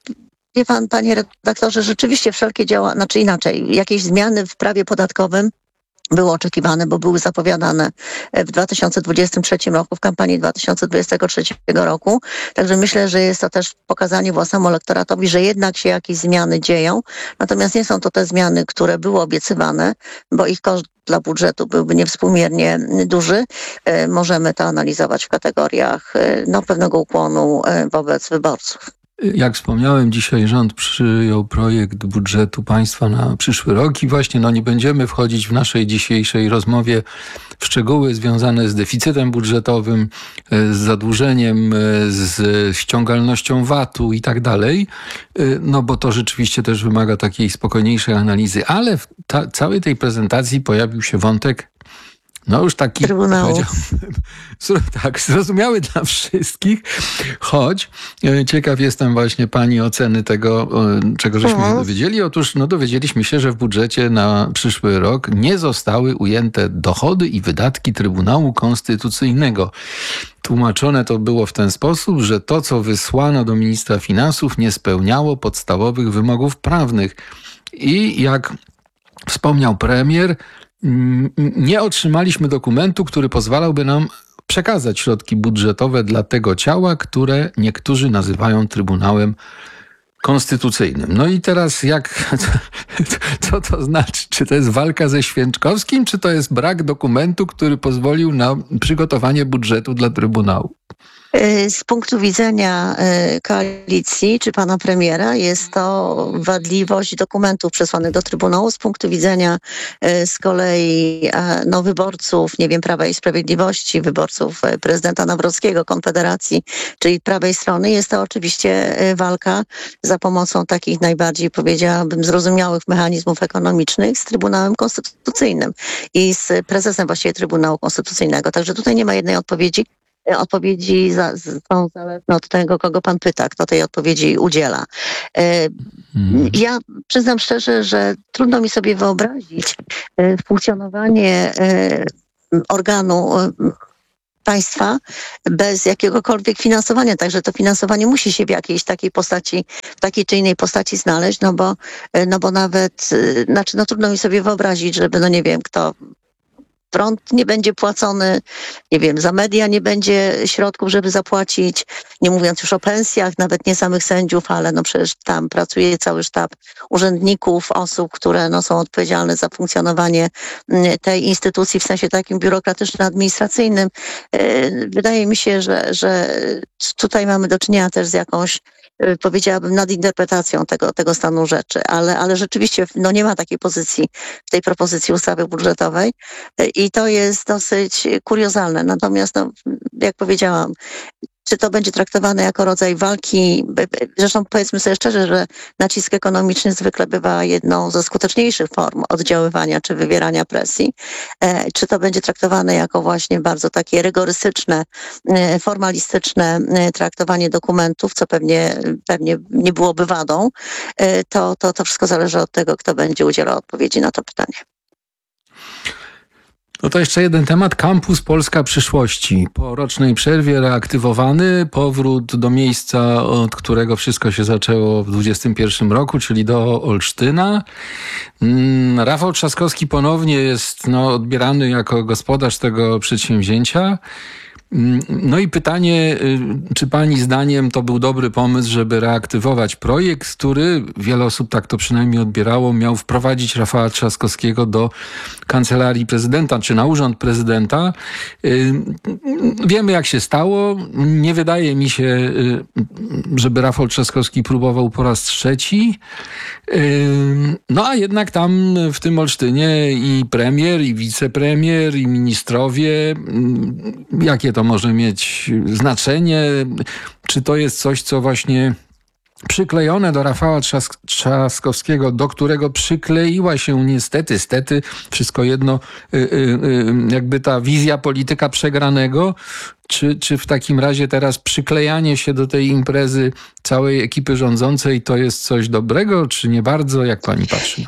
wie pan, panie redaktorze, rzeczywiście wszelkie działa, znaczy inaczej, jakieś zmiany w prawie podatkowym były oczekiwane, bo były zapowiadane w dwa tysiące dwudziestym trzecim roku, w kampanii dwa tysiące dwudziestego trzeciego roku. Także myślę, że jest to też pokazanie własnemu elektoratowi, że jednak się jakieś zmiany dzieją. Natomiast nie są to te zmiany, które były obiecywane, bo ich koszt dla budżetu byłby niewspółmiernie duży. Możemy to analizować w kategoriach no, pewnego ukłonu wobec wyborców. Jak wspomniałem, dzisiaj rząd przyjął projekt budżetu państwa na przyszły rok i właśnie no, nie będziemy wchodzić w naszej dzisiejszej rozmowie w szczegóły związane z deficytem budżetowym, z zadłużeniem, z ściągalnością vatu i tak dalej, no bo to rzeczywiście też wymaga takiej spokojniejszej analizy, ale w ta, całej tej prezentacji pojawił się wątek no już taki, powiedziałbym, tak, zrozumiały dla wszystkich, choć ciekaw jestem właśnie pani oceny tego, czego żeśmy się dowiedzieli. Otóż no, dowiedzieliśmy się, że w budżecie na przyszły rok nie zostały ujęte dochody i wydatki Trybunału Konstytucyjnego. Tłumaczone to było w ten sposób, że to, co wysłano do ministra finansów, nie spełniało podstawowych wymogów prawnych. I jak wspomniał premier, nie otrzymaliśmy dokumentu, który pozwalałby nam przekazać środki budżetowe dla tego ciała, które niektórzy nazywają Trybunałem Konstytucyjnym. No i teraz jak, co to znaczy? Czy to jest walka ze Święczkowskim, czy to jest brak dokumentu, który pozwolił na przygotowanie budżetu dla Trybunału? Z punktu widzenia koalicji czy pana premiera jest to wadliwość dokumentów przesłanych do Trybunału. Z punktu widzenia z kolei no, wyborców, nie wiem, Prawa i Sprawiedliwości, wyborców prezydenta Nawrockiego, Konfederacji, czyli prawej strony, jest to oczywiście walka za pomocą takich najbardziej, powiedziałabym, zrozumiałych mechanizmów ekonomicznych z Trybunałem Konstytucyjnym i z prezesem właściwie Trybunału Konstytucyjnego. Także tutaj nie ma jednej odpowiedzi. Odpowiedzi za, są zależne od tego, kogo pan pyta, kto tej odpowiedzi udziela. Hmm. Ja przyznam szczerze, że trudno mi sobie wyobrazić funkcjonowanie organu państwa bez jakiegokolwiek finansowania. Także to finansowanie musi się w jakiejś takiej postaci, w takiej czy innej postaci znaleźć, no bo, no bo nawet, znaczy no trudno mi sobie wyobrazić, żeby, no nie wiem, kto prąd nie będzie płacony, nie wiem, za media nie będzie środków, żeby zapłacić, nie mówiąc już o pensjach, nawet nie samych sędziów, ale no przecież tam pracuje cały sztab urzędników, osób, które no są odpowiedzialne za funkcjonowanie tej instytucji w sensie takim biurokratyczno-administracyjnym. Wydaje mi się, że, że tutaj mamy do czynienia też z jakąś, powiedziałabym, nadinterpretacją tego, tego stanu rzeczy, ale, ale rzeczywiście no nie ma takiej pozycji w tej propozycji ustawy budżetowej i to jest dosyć kuriozalne. Natomiast, no, jak powiedziałam, czy to będzie traktowane jako rodzaj walki, zresztą powiedzmy sobie szczerze, że nacisk ekonomiczny zwykle bywa jedną ze skuteczniejszych form oddziaływania czy wywierania presji, czy to będzie traktowane jako właśnie bardzo takie rygorystyczne, formalistyczne traktowanie dokumentów, co pewnie, pewnie nie byłoby wadą, to, to, to wszystko zależy od tego, kto będzie udzielał odpowiedzi na to pytanie. No to jeszcze jeden temat. Kampus Polska Przyszłości. Po rocznej przerwie reaktywowany, powrót do miejsca, od którego wszystko się zaczęło w dwudziestym pierwszym roku, czyli do Olsztyna. Rafał Trzaskowski ponownie jest no, odbierany jako gospodarz tego przedsięwzięcia. No i pytanie, czy pani zdaniem to był dobry pomysł, żeby reaktywować projekt, który, wiele osób tak to przynajmniej odbierało, miał wprowadzić Rafała Trzaskowskiego do kancelarii prezydenta, czy na urząd prezydenta. Wiemy, jak się stało. Nie wydaje mi się, żeby Rafał Trzaskowski próbował po raz trzeci. No a jednak tam w tym Olsztynie i premier, i wicepremier, i ministrowie, jakie to może mieć znaczenie? Czy to jest coś, co właśnie przyklejone do Rafała Trzask- Trzaskowskiego, do którego przykleiła się niestety, stety, wszystko jedno, yy, yy, jakby ta wizja polityka przegranego, czy, czy w takim razie teraz przyklejanie się do tej imprezy całej ekipy rządzącej to jest coś dobrego, czy nie bardzo? Jak pani patrzy?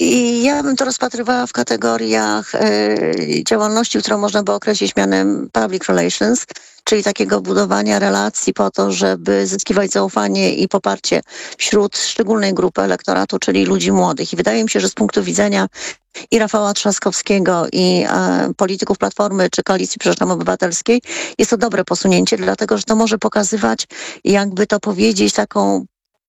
Ja bym to rozpatrywała w kategoriach yy, działalności, którą można by określić mianem public relations, czyli takiego budowania relacji po to, żeby zyskiwać zaufanie i poparcie wśród szczególnej grupy elektoratu, czyli ludzi młodych. I wydaje mi się, że z punktu widzenia i Rafała Trzaskowskiego, i e, polityków Platformy, czy Koalicji przepraszam, Obywatelskiej, jest to dobre posunięcie, dlatego że to może pokazywać, jakby to powiedzieć, taką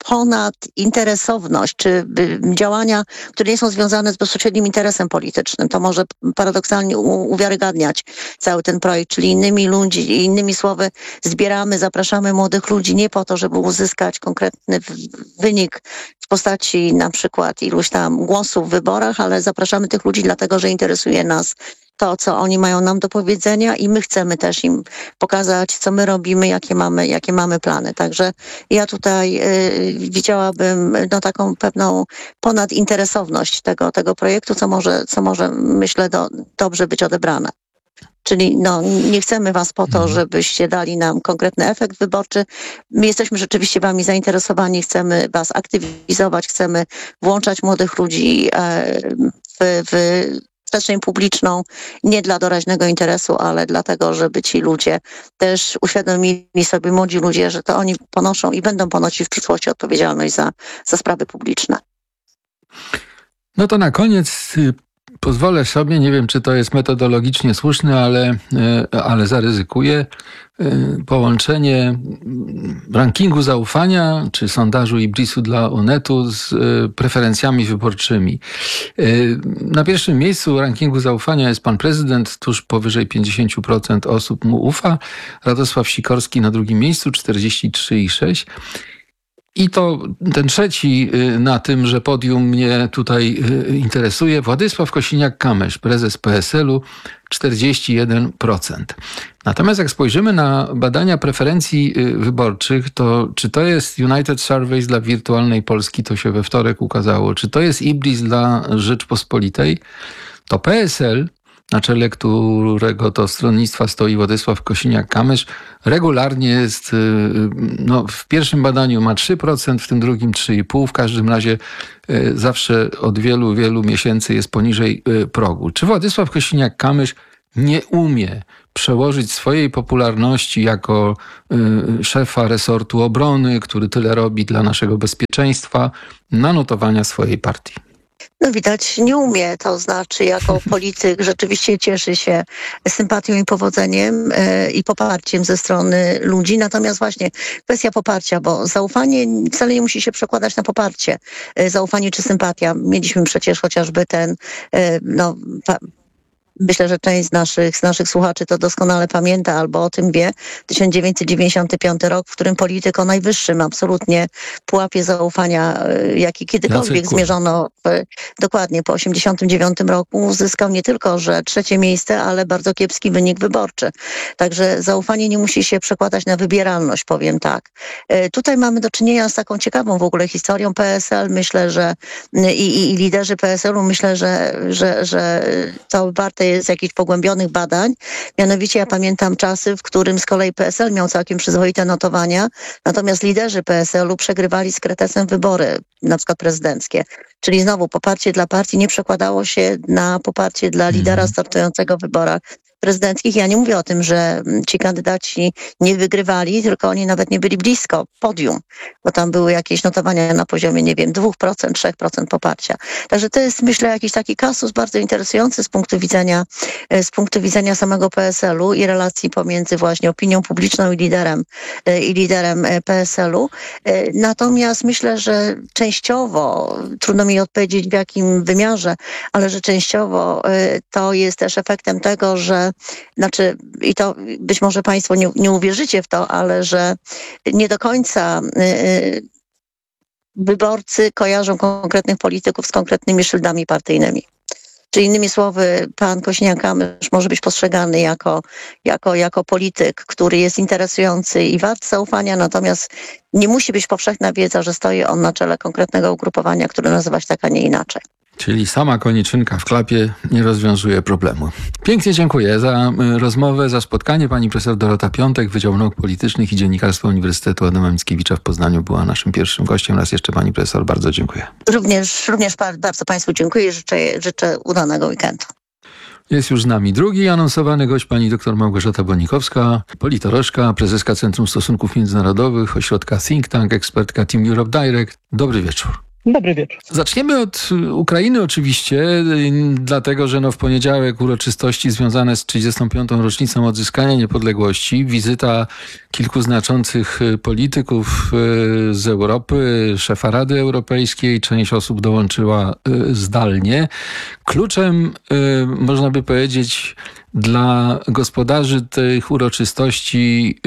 ponadinteresowność, czy działania, które nie są związane z bezpośrednim interesem politycznym. To może paradoksalnie u- uwiarygadniać cały ten projekt, czyli innymi ludzi, innymi słowy zbieramy, zapraszamy młodych ludzi nie po to, żeby uzyskać konkretny w- wynik w postaci na przykład iluś tam głosów w wyborach, ale zapraszamy tych ludzi dlatego, że interesuje nas to, co oni mają nam do powiedzenia i my chcemy też im pokazać, co my robimy, jakie mamy, jakie mamy plany. Także ja tutaj y, widziałabym no, taką pewną ponadinteresowność tego, tego projektu, co może, co może myślę, do, dobrze być odebrane. Czyli no, nie chcemy was po to, żebyście dali nam konkretny efekt wyborczy. My jesteśmy rzeczywiście wami zainteresowani, chcemy was aktywizować, chcemy włączać młodych ludzi e, w, w przestrzeń publiczną, nie dla doraźnego interesu, ale dlatego, żeby ci ludzie też uświadomili sobie, młodzi ludzie, że to oni ponoszą i będą ponosić w przyszłości odpowiedzialność za, za sprawy publiczne. No to na koniec y, pozwolę sobie, nie wiem, czy to jest metodologicznie słuszne, ale, y, ale zaryzykuję, y, połączenie rankingu zaufania, czy sondażu Ibrisu dla Onetu z y, preferencjami wyborczymi. Y, na pierwszym miejscu rankingu zaufania jest pan prezydent, tuż powyżej pięćdziesiąt procent osób mu ufa. Radosław Sikorski na drugim miejscu, czterdzieści trzy przecinek sześć procent. I to ten trzeci na tymże podium mnie tutaj interesuje. Władysław Kosiniak-Kamysz, prezes P S L u, czterdzieści jeden procent. Natomiast jak spojrzymy na badania preferencji wyborczych, to czy to jest United Surveys dla wirtualnej Polski, to się we wtorek ukazało, czy to jest Ibris dla Rzeczpospolitej, to P S L na czele którego to stronnictwa stoi Władysław Kosiniak-Kamysz, regularnie jest, no, w pierwszym badaniu ma trzy procent, w tym drugim trzy i pół procent. W każdym razie zawsze od wielu, wielu miesięcy jest poniżej progu. Czy Władysław Kosiniak-Kamysz nie umie przełożyć swojej popularności jako y, szefa resortu obrony, który tyle robi dla naszego bezpieczeństwa, na notowania swojej partii? No widać, nie umie, to znaczy jako polityk rzeczywiście cieszy się sympatią i powodzeniem e, i poparciem ze strony ludzi. Natomiast właśnie kwestia poparcia, bo zaufanie wcale nie musi się przekładać na poparcie. E, zaufanie czy sympatia. Mieliśmy przecież chociażby ten, e, no... Pa, Myślę, że część z naszych, z naszych słuchaczy to doskonale pamięta albo o tym wie. tysiąc dziewięćset dziewięćdziesiąty piąty rok, w którym polityk o najwyższym absolutnie pułapie zaufania, jaki kiedykolwiek zmierzono w, dokładnie po osiemdziesiątym dziewiątym roku, uzyskał nie tylko, że trzecie miejsce, ale bardzo kiepski wynik wyborczy. Także zaufanie nie musi się przekładać na wybieralność, powiem tak. Tutaj mamy do czynienia z taką ciekawą w ogóle historią P S L. Myślę, że i, i, i liderzy P S L u, myślę, że, że, że to warte z jakichś pogłębionych badań. Mianowicie ja pamiętam czasy, w którym z kolei P S L miał całkiem przyzwoite notowania, natomiast liderzy P S L u przegrywali z kretesem wybory, na przykład prezydenckie. Czyli znowu poparcie dla partii nie przekładało się na poparcie dla lidera startującego w wyborach prezydenckich. Ja nie mówię o tym, że ci kandydaci nie wygrywali, tylko oni nawet nie byli blisko podium, bo tam były jakieś notowania na poziomie, nie wiem, dwa procent, trzy procent poparcia. Także to jest, myślę, jakiś taki kasus bardzo interesujący z punktu widzenia, z punktu widzenia samego P S L u i relacji pomiędzy właśnie opinią publiczną i liderem, i liderem P S L u. Natomiast myślę, że częściowo, trudno mi odpowiedzieć w jakim wymiarze, ale że częściowo to jest też efektem tego, że znaczy, i to być może Państwo nie, nie uwierzycie w to, ale że nie do końca y, wyborcy kojarzą konkretnych polityków z konkretnymi szyldami partyjnymi. Czyli innymi słowy, pan Kosiniak-Kamysz może być postrzegany jako, jako, jako polityk, który jest interesujący i wart zaufania, natomiast nie musi być powszechna wiedza, że stoi on na czele konkretnego ugrupowania, które nazywa się tak, a nie inaczej. Czyli sama koniczynka w klapie nie rozwiązuje problemu. Pięknie dziękuję za rozmowę, za spotkanie. Pani profesor Dorota Piątek, Wydział Nauk Politycznych i Dziennikarstwa Uniwersytetu Adama Mickiewicza w Poznaniu była naszym pierwszym gościem. Raz jeszcze pani profesor bardzo dziękuję. Również, również bardzo Państwu dziękuję i życzę, życzę udanego weekendu. Jest już z nami drugi anonsowany gość, pani dr Małgorzata Bonikowska, politolożka, prezeska Centrum Stosunków Międzynarodowych, ośrodka Think Tank, ekspertka Team Europe Direct. Dobry wieczór. Dobry wieczór. Zaczniemy od Ukrainy oczywiście, dlatego że no w poniedziałek uroczystości związane z trzydziestą piątą rocznicą odzyskania niepodległości. Wizyta kilku znaczących polityków z Europy, szefa Rady Europejskiej, część osób dołączyła zdalnie. Kluczem, można by powiedzieć, dla gospodarzy tych uroczystości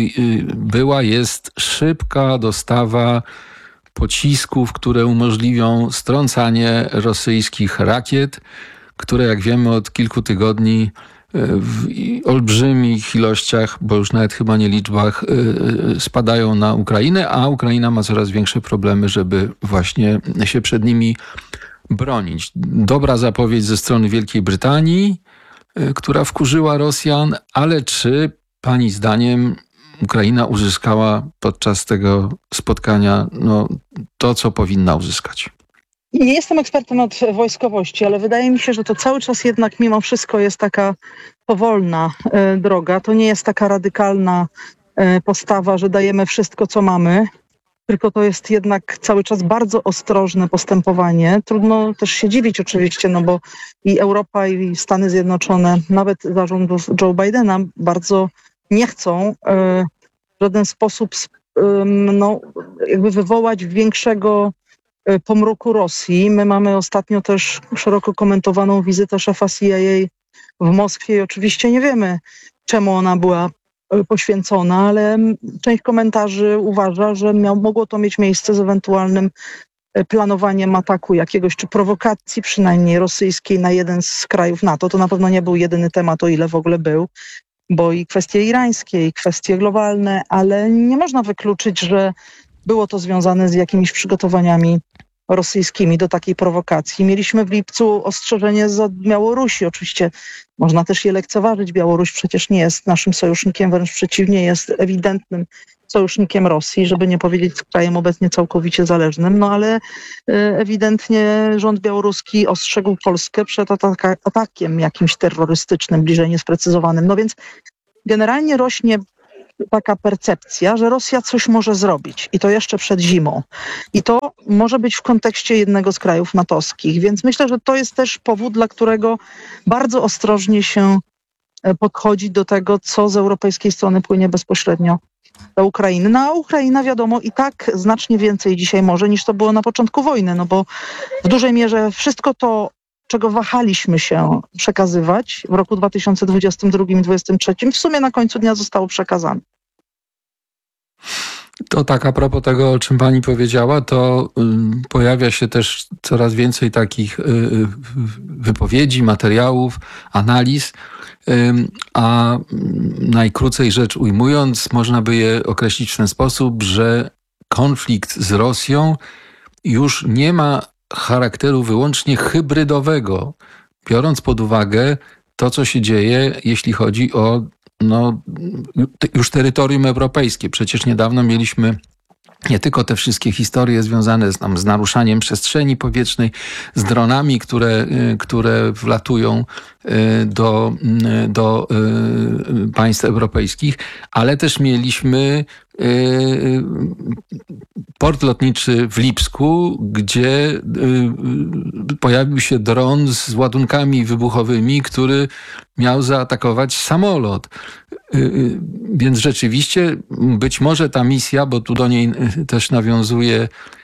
była, jest szybka dostawa pocisków, które umożliwią strącanie rosyjskich rakiet, które, jak wiemy, od kilku tygodni w olbrzymich ilościach, bo już nawet chyba nie liczbach, spadają na Ukrainę, a Ukraina ma coraz większe problemy, żeby właśnie się przed nimi bronić. Dobra zapowiedź ze strony Wielkiej Brytanii, która wkurzyła Rosjan, ale czy pani zdaniem Ukraina uzyskała podczas tego spotkania no, to, co powinna uzyskać? Nie jestem ekspertem od wojskowości, ale wydaje mi się, że to cały czas jednak mimo wszystko jest taka powolna e, droga. To nie jest taka radykalna e, postawa, że dajemy wszystko, co mamy, tylko to jest jednak cały czas bardzo ostrożne postępowanie. Trudno też się dziwić oczywiście, no bo i Europa, i Stany Zjednoczone, nawet zarządów Joe Bidena bardzo nie chcą e, w żaden sposób e, no, jakby wywołać większego e, pomruku Rosji. My mamy ostatnio też szeroko komentowaną wizytę szefa C I A w Moskwie i oczywiście nie wiemy, czemu ona była e, poświęcona, ale część komentarzy uważa, że miał, mogło to mieć miejsce z ewentualnym e, planowaniem ataku jakiegoś, czy prowokacji przynajmniej rosyjskiej na jeden z krajów NATO. To na pewno nie był jedyny temat, o ile w ogóle był, bo i kwestie irańskie, i kwestie globalne, ale nie można wykluczyć, że było to związane z jakimiś przygotowaniami rosyjskimi do takiej prowokacji. Mieliśmy w lipcu ostrzeżenie z Białorusi. Oczywiście można też je lekceważyć. Białoruś przecież nie jest naszym sojusznikiem, wręcz przeciwnie, jest ewidentnym sojusznikiem Rosji, żeby nie powiedzieć krajem obecnie całkowicie zależnym. No ale ewidentnie rząd białoruski ostrzegł Polskę przed ataka- atakiem jakimś terrorystycznym, bliżej niesprecyzowanym. No więc generalnie rośnie taka percepcja, że Rosja coś może zrobić i to jeszcze przed zimą. I to może być w kontekście jednego z krajów natowskich. Więc myślę, że to jest też powód, dla którego bardzo ostrożnie się podchodzi do tego, co z europejskiej strony płynie bezpośrednio do Ukrainy. No a Ukraina, wiadomo, i tak znacznie więcej dzisiaj może, niż to było na początku wojny, no bo w dużej mierze wszystko to, czego wahaliśmy się przekazywać w roku dwa tysiące dwudziestym drugim i dwa tysiące dwudziestym trzecim, w sumie na końcu dnia zostało przekazane. To tak a propos tego, o czym pani powiedziała, to y, pojawia się też coraz więcej takich y, y, wypowiedzi, materiałów, analiz, y, a y, najkrócej rzecz ujmując, można by je określić w ten sposób, że konflikt z Rosją już nie ma charakteru wyłącznie hybrydowego, biorąc pod uwagę to, co się dzieje, jeśli chodzi o no, już terytorium europejskie. Przecież niedawno mieliśmy nie tylko te wszystkie historie związane z, tam, z naruszaniem przestrzeni powietrznej, z dronami, które, które wlatują do, do państw europejskich, ale też mieliśmy port lotniczy w Lipsku, gdzie pojawił się dron z ładunkami wybuchowymi, który miał zaatakować samolot. Więc rzeczywiście być może ta misja, bo tu do niej też nawiązuje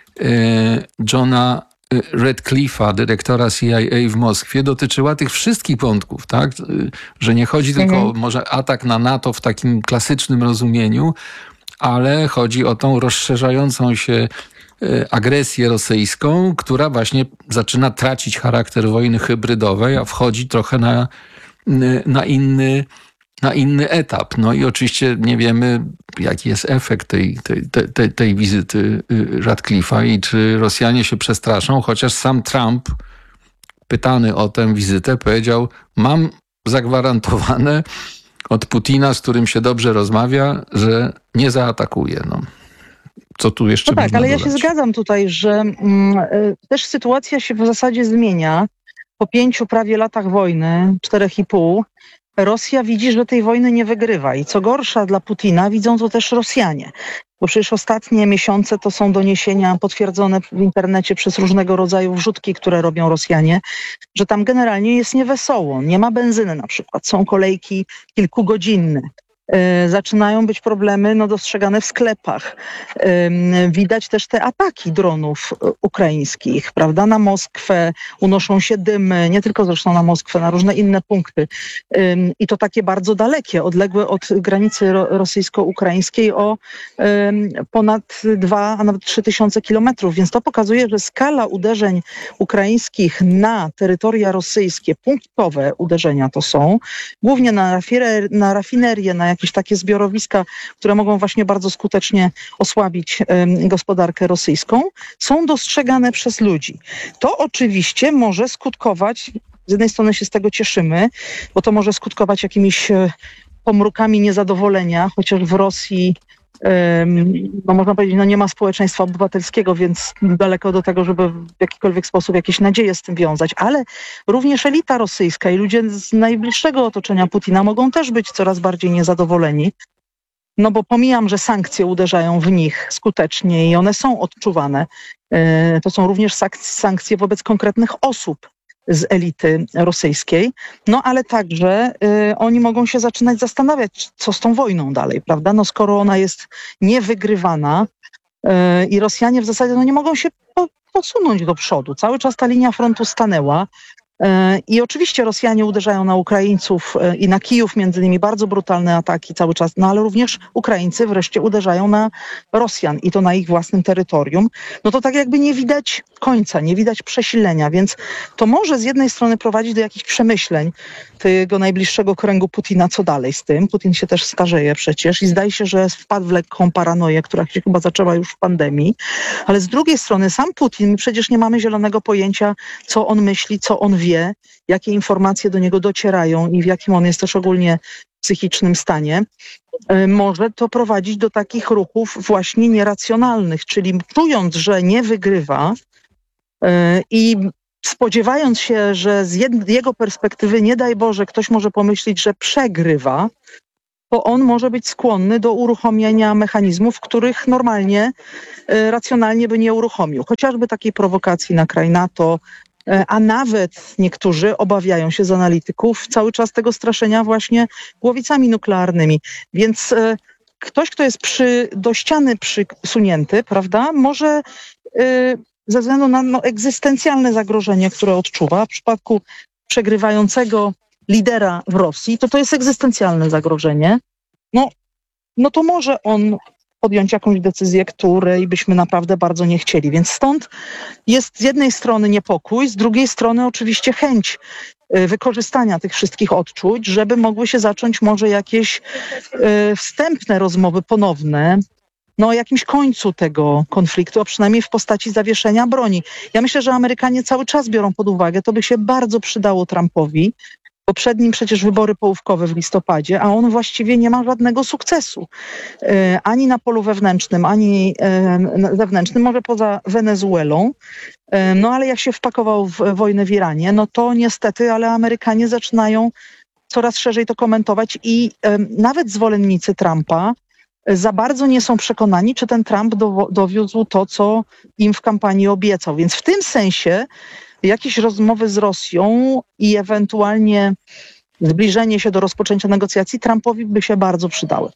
Johna Radcliffe'a, dyrektora C I A w Moskwie, dotyczyła tych wszystkich wątków, tak? Że nie chodzi tylko mhm. może atak na NATO w takim klasycznym rozumieniu, ale chodzi o tą rozszerzającą się agresję rosyjską, która właśnie zaczyna tracić charakter wojny hybrydowej, a wchodzi trochę na, na inny na inny etap. No i oczywiście nie wiemy, jaki jest efekt tej, tej, tej, tej wizyty Radcliffe'a i czy Rosjanie się przestraszą, chociaż sam Trump, pytany o tę wizytę, powiedział: mam zagwarantowane od Putina, z którym się dobrze rozmawia, że nie zaatakuje. No. Co tu jeszcze no tak, można ale dodać? Ja się zgadzam tutaj, że mm, też sytuacja się w zasadzie zmienia. Po pięciu prawie latach wojny, czterech i pół, Rosja widzi, że tej wojny nie wygrywa i co gorsza dla Putina, widzą to też Rosjanie. Bo przecież ostatnie miesiące to są doniesienia potwierdzone w internecie przez różnego rodzaju wrzutki, które robią Rosjanie, że tam generalnie jest niewesoło. Nie ma benzyny na przykład, są kolejki kilkugodzinne. Yy, zaczynają być problemy no, dostrzegane w sklepach. Yy, widać też te ataki dronów yy, ukraińskich, prawda? Na Moskwę unoszą się dymy, nie tylko zresztą na Moskwę, na różne inne punkty. Yy, I to takie bardzo dalekie, odległe od granicy ro- rosyjsko-ukraińskiej o yy, ponad dwa, a nawet trzy tysiące kilometrów. Więc to pokazuje, że skala uderzeń ukraińskich na terytoria rosyjskie, punktowe uderzenia to są, głównie na, rafiner- na rafinerię, na jakieś takie zbiorowiska, które mogą właśnie bardzo skutecznie osłabić y, gospodarkę rosyjską, są dostrzegane przez ludzi. To oczywiście może skutkować, z jednej strony się z tego cieszymy, bo to może skutkować jakimiś y, pomrukami niezadowolenia, chociaż w Rosji no można powiedzieć, no nie ma społeczeństwa obywatelskiego, więc daleko do tego, żeby w jakikolwiek sposób jakieś nadzieje z tym wiązać, ale również elita rosyjska i ludzie z najbliższego otoczenia Putina mogą też być coraz bardziej niezadowoleni, no bo pomijam, że sankcje uderzają w nich skutecznie i one są odczuwane. To są również sankcje wobec konkretnych osób z elity rosyjskiej, no ale także y, oni mogą się zaczynać zastanawiać, co z tą wojną dalej, prawda? No skoro ona jest niewygrywana y, i Rosjanie w zasadzie no, nie mogą się po, posunąć do przodu. Cały czas ta linia frontu stanęła. I oczywiście Rosjanie uderzają na Ukraińców i na Kijów, między innymi bardzo brutalne ataki cały czas, no ale również Ukraińcy wreszcie uderzają na Rosjan i to na ich własnym terytorium. No to tak jakby nie widać końca, nie widać przesilenia, więc to może z jednej strony prowadzić do jakichś przemyśleń tego najbliższego kręgu Putina, co dalej z tym. Putin się też starzeje przecież i zdaje się, że wpadł w lekką paranoję, która się chyba zaczęła już w pandemii, ale z drugiej strony sam Putin, my przecież nie mamy zielonego pojęcia, co on myśli, co on wie, jakie informacje do niego docierają i w jakim on jest też ogólnie psychicznym stanie. Może to prowadzić do takich ruchów właśnie nieracjonalnych, czyli czując, że nie wygrywa i spodziewając się, że z jego perspektywy, nie daj Boże, ktoś może pomyśleć, że przegrywa, to on może być skłonny do uruchomienia mechanizmów, których normalnie, racjonalnie by nie uruchomił. Chociażby takiej prowokacji na kraj NATO, a nawet niektórzy obawiają się z analityków cały czas tego straszenia właśnie głowicami nuklearnymi. Więc e, ktoś, kto jest przy, do ściany przysunięty, prawda, może e, ze względu na no, egzystencjalne zagrożenie, które odczuwa w przypadku przegrywającego lidera w Rosji, to to jest egzystencjalne zagrożenie, no, no to może on podjąć jakąś decyzję, której byśmy naprawdę bardzo nie chcieli. Więc stąd jest z jednej strony niepokój, z drugiej strony oczywiście chęć wykorzystania tych wszystkich odczuć, żeby mogły się zacząć może jakieś y, wstępne rozmowy ponowne, no o jakimś końcu tego konfliktu, a przynajmniej w postaci zawieszenia broni. Ja myślę, że Amerykanie cały czas biorą pod uwagę, to by się bardzo przydało Trumpowi, bo przed nim przecież wybory połówkowe w listopadzie, a on właściwie nie ma żadnego sukcesu. E, ani na polu wewnętrznym, ani e, zewnętrznym, może poza Wenezuelą. E, no ale jak się wpakował w wojnę w Iranie, no to niestety, ale Amerykanie zaczynają coraz szerzej to komentować i e, nawet zwolennicy Trumpa za bardzo nie są przekonani, czy ten Trump do, dowiózł to, co im w kampanii obiecał. Więc w tym sensie jakieś rozmowy z Rosją i ewentualnie zbliżenie się do rozpoczęcia negocjacji Trumpowi by się bardzo przydały.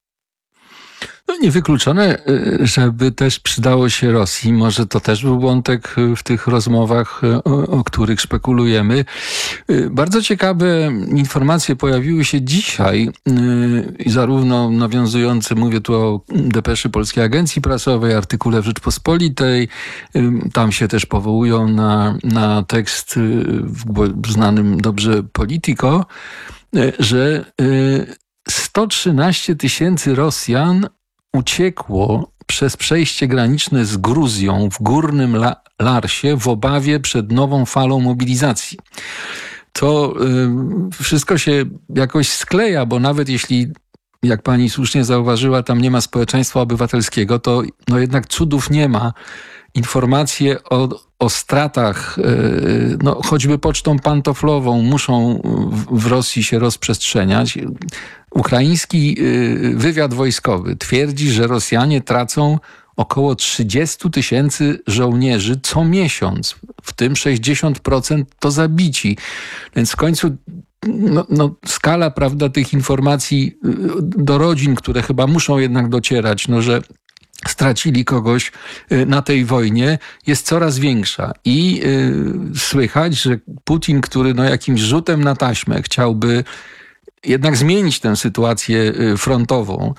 No niewykluczone, żeby też przydało się Rosji. Może to też był wątek w tych rozmowach, o, o których spekulujemy. Bardzo ciekawe informacje pojawiły się dzisiaj, zarówno nawiązujące, mówię tu o depeszy Polskiej Agencji Prasowej, artykule w Rzeczpospolitej. Tam się też powołują na, na tekst w znanym dobrze Politico, że sto trzynaście tysięcy Rosjan uciekło przez przejście graniczne z Gruzją w Górnym La- Larsie w obawie przed nową falą mobilizacji. To y, wszystko się jakoś skleja, bo nawet jeśli, jak pani słusznie zauważyła, tam nie ma społeczeństwa obywatelskiego, to no jednak cudów nie ma. Informacje o, o stratach, y, no, choćby pocztą pantoflową, muszą w, w Rosji się rozprzestrzeniać. Ukraiński wywiad wojskowy twierdzi, że Rosjanie tracą około trzydzieści tysięcy żołnierzy co miesiąc, w tym sześćdziesiąt procent to zabici. Więc w końcu no, no, skala, prawda, tych informacji do rodzin, które chyba muszą jednak docierać, no, że stracili kogoś na tej wojnie, jest coraz większa. I y, słychać, że Putin, który no, jakimś rzutem na taśmę chciałby jednak zmienić tę sytuację frontową,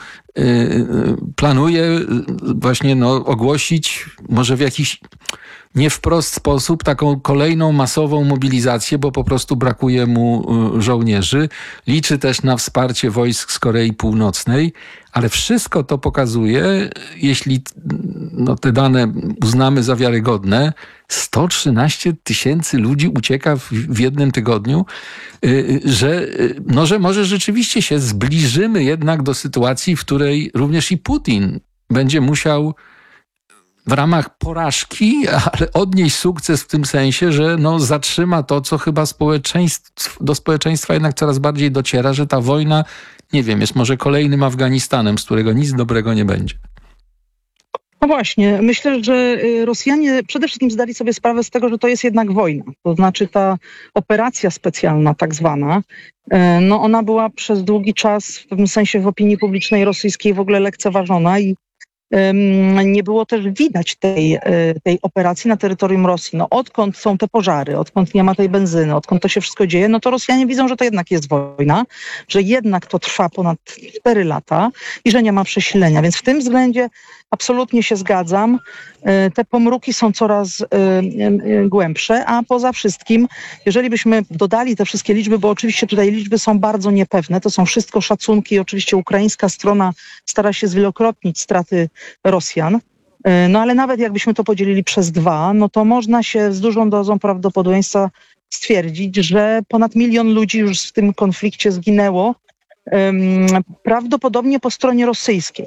planuje właśnie no, ogłosić może w jakiś nie wprost sposób taką kolejną masową mobilizację, bo po prostu brakuje mu żołnierzy. Liczy też na wsparcie wojsk z Korei Północnej, ale wszystko to pokazuje, jeśli no, te dane uznamy za wiarygodne, sto trzynaście tysięcy ludzi ucieka w, w jednym tygodniu, że, no, że może rzeczywiście się zbliżymy jednak do sytuacji, w której również i Putin będzie musiał w ramach porażki, ale odnieść sukces w tym sensie, że no, zatrzyma to, co chyba społeczeństw, do społeczeństwa jednak coraz bardziej dociera, że ta wojna, nie wiem, jest może kolejnym Afganistanem, z którego nic dobrego nie będzie. No właśnie, myślę, że Rosjanie przede wszystkim zdali sobie sprawę z tego, że to jest jednak wojna. To znaczy ta operacja specjalna tak zwana, no ona była przez długi czas w pewnym sensie w opinii publicznej rosyjskiej w ogóle lekceważona i nie było też widać tej, tej operacji na terytorium Rosji. No odkąd są te pożary, odkąd nie ma tej benzyny, odkąd to się wszystko dzieje, no to Rosjanie widzą, że to jednak jest wojna, że jednak to trwa ponad cztery lata i że nie ma przesilenia. Więc w tym względzie absolutnie się zgadzam. Te pomruki są coraz głębsze, a poza wszystkim, jeżeli byśmy dodali te wszystkie liczby, bo oczywiście tutaj liczby są bardzo niepewne, to są wszystko szacunki, oczywiście ukraińska strona stara się zwielokrotnić straty Rosjan, no ale nawet jakbyśmy to podzielili przez dwa, no to można się z dużą dozą prawdopodobieństwa stwierdzić, że ponad milion ludzi już w tym konflikcie zginęło, prawdopodobnie po stronie rosyjskiej.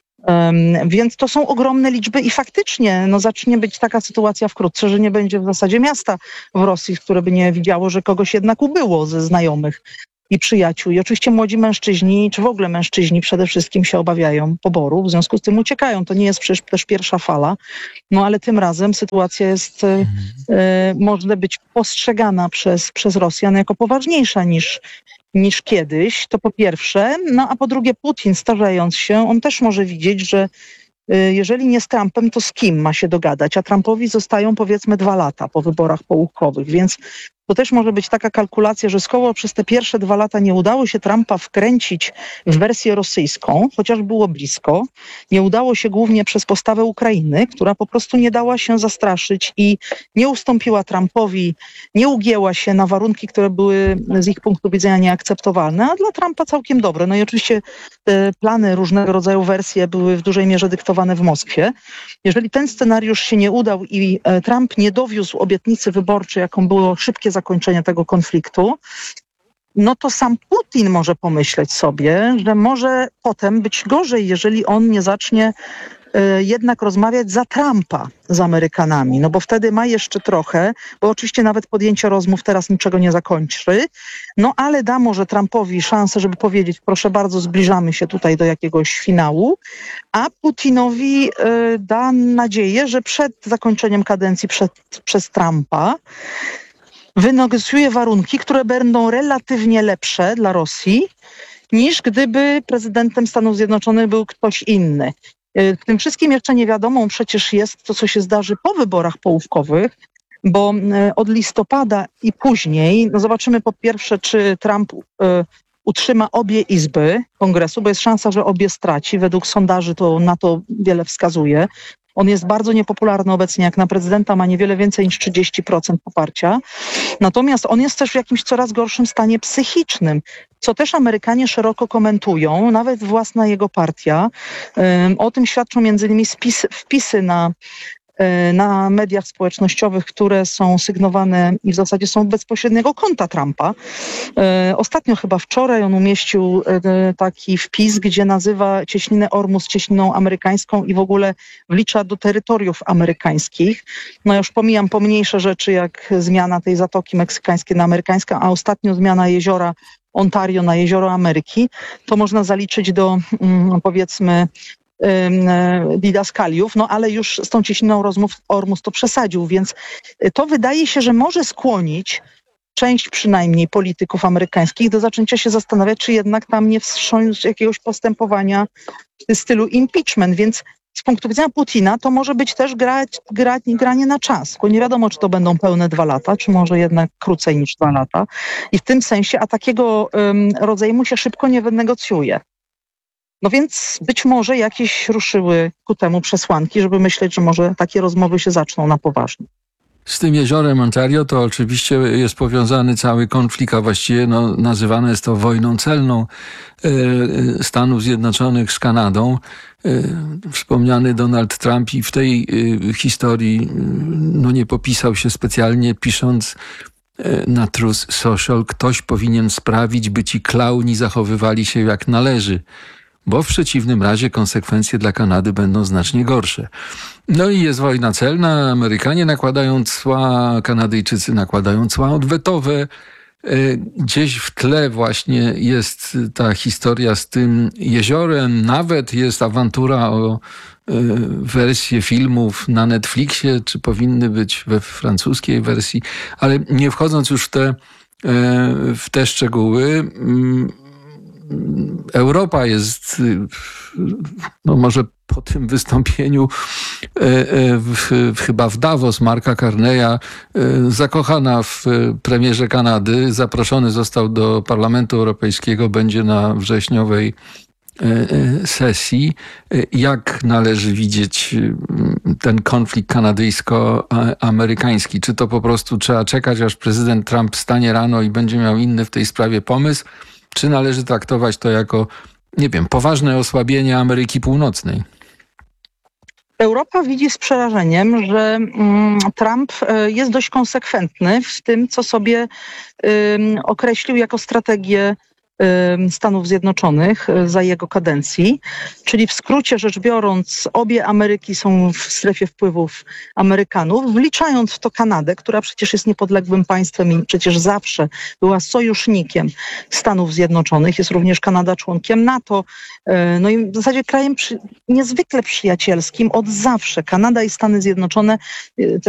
Um, więc to są ogromne liczby i faktycznie no, zacznie być taka sytuacja wkrótce, że nie będzie w zasadzie miasta w Rosji, które by nie widziało, że kogoś jednak ubyło ze znajomych i przyjaciół. I oczywiście młodzi mężczyźni, czy w ogóle mężczyźni przede wszystkim się obawiają poboru, w związku z tym uciekają. To nie jest przecież też pierwsza fala, no ale tym razem sytuacja jest, e, może być postrzegana przez, przez Rosjan jako poważniejsza niż niż kiedyś, to po pierwsze, no a po drugie Putin, starzejąc się, on też może widzieć, że y, jeżeli nie z Trumpem, to z kim ma się dogadać, a Trumpowi zostają powiedzmy dwa lata po wyborach połówkowych, więc to też może być taka kalkulacja, że skoro przez te pierwsze dwa lata nie udało się Trumpa wkręcić w wersję rosyjską, chociaż było blisko, nie udało się głównie przez postawę Ukrainy, która po prostu nie dała się zastraszyć i nie ustąpiła Trumpowi, nie ugięła się na warunki, które były z ich punktu widzenia nieakceptowalne, a dla Trumpa całkiem dobre. No i oczywiście te plany, różnego rodzaju wersje były w dużej mierze dyktowane w Moskwie. Jeżeli ten scenariusz się nie udał i Trump nie dowiózł obietnicy wyborczej, jaką było szybkie zakończenie tego konfliktu, no to sam Putin może pomyśleć sobie, że może potem być gorzej, jeżeli on nie zacznie y, jednak rozmawiać za Trumpa z Amerykanami, no bo wtedy ma jeszcze trochę, bo oczywiście nawet podjęcie rozmów teraz niczego nie zakończy, no ale da może Trumpowi szansę, żeby powiedzieć, proszę bardzo, zbliżamy się tutaj do jakiegoś finału, a Putinowi y, da nadzieję, że przed zakończeniem kadencji przed, przez Trumpa wynegocjuje warunki, które będą relatywnie lepsze dla Rosji, niż gdyby prezydentem Stanów Zjednoczonych był ktoś inny. W tym wszystkim jeszcze niewiadomą przecież jest to, co się zdarzy po wyborach połówkowych, bo od listopada i później, no zobaczymy po pierwsze, czy Trump y, utrzyma obie izby Kongresu, bo jest szansa, że obie straci. Według sondaży to na to wiele wskazuje. On jest bardzo niepopularny obecnie, jak na prezydenta ma niewiele więcej niż trzydzieści procent poparcia. Natomiast on jest też w jakimś coraz gorszym stanie psychicznym, co też Amerykanie szeroko komentują, nawet własna jego partia. O tym świadczą między innymi spis, wpisy na na mediach społecznościowych, które są sygnowane i w zasadzie są bezpośredniego konta Trumpa. Ostatnio chyba wczoraj on umieścił taki wpis, gdzie nazywa cieśninę Ormus cieśniną amerykańską i w ogóle wlicza do terytoriów amerykańskich. No już pomijam pomniejsze rzeczy, jak zmiana tej Zatoki Meksykańskiej na amerykańską, a ostatnio zmiana jeziora Ontario na jezioro Ameryki. To można zaliczyć do, powiedzmy, didaskaliów, no ale już z tą cieśniną rozmów Ormus to przesadził, więc to wydaje się, że może skłonić część przynajmniej polityków amerykańskich do zaczęcia się zastanawiać, czy jednak tam nie wstrząść jakiegoś postępowania w stylu impeachment, więc z punktu widzenia Putina to może być też grać, grać, granie na czas, bo nie wiadomo, czy to będą pełne dwa lata, czy może jednak krócej niż dwa lata i w tym sensie, a takiego um, rodzaju się szybko nie wynegocjuje. No więc być może jakieś ruszyły ku temu przesłanki, żeby myśleć, że może takie rozmowy się zaczną na poważnie. Z tym jeziorem Ontario to oczywiście jest powiązany cały konflikt, a właściwie no, nazywane jest to wojną celną e, Stanów Zjednoczonych z Kanadą. E, wspomniany Donald Trump i w tej e, historii no, nie popisał się specjalnie, pisząc na Truth Social, ktoś powinien sprawić, by ci klauni zachowywali się jak należy, bo w przeciwnym razie konsekwencje dla Kanady będą znacznie gorsze. No i jest wojna celna, Amerykanie nakładają cła, Kanadyjczycy nakładają cła odwetowe. Gdzieś w tle właśnie jest ta historia z tym jeziorem, nawet jest awantura o wersję filmów na Netflixie, czy powinny być we francuskiej wersji, ale nie wchodząc już w te, w te szczegóły, Europa jest, no może po tym wystąpieniu w, chyba w Davos Marka Carneya, zakochana w premierze Kanady, zaproszony został do Parlamentu Europejskiego, będzie na wrześniowej sesji. Jak należy widzieć ten konflikt kanadyjsko-amerykański? Czy to po prostu trzeba czekać, aż prezydent Trump stanie rano i będzie miał inny w tej sprawie pomysł? Czy należy traktować to jako, nie wiem, poważne osłabienie Ameryki Północnej? Europa widzi z przerażeniem, że Trump jest dość konsekwentny w tym, co sobie określił jako strategię Stanów Zjednoczonych za jego kadencji. Czyli w skrócie rzecz biorąc, obie Ameryki są w strefie wpływów Amerykanów, wliczając w to Kanadę, która przecież jest niepodległym państwem i przecież zawsze była sojusznikiem Stanów Zjednoczonych. Jest również Kanada członkiem NATO. No i w zasadzie krajem przy, niezwykle przyjacielskim od zawsze. Kanada i Stany Zjednoczone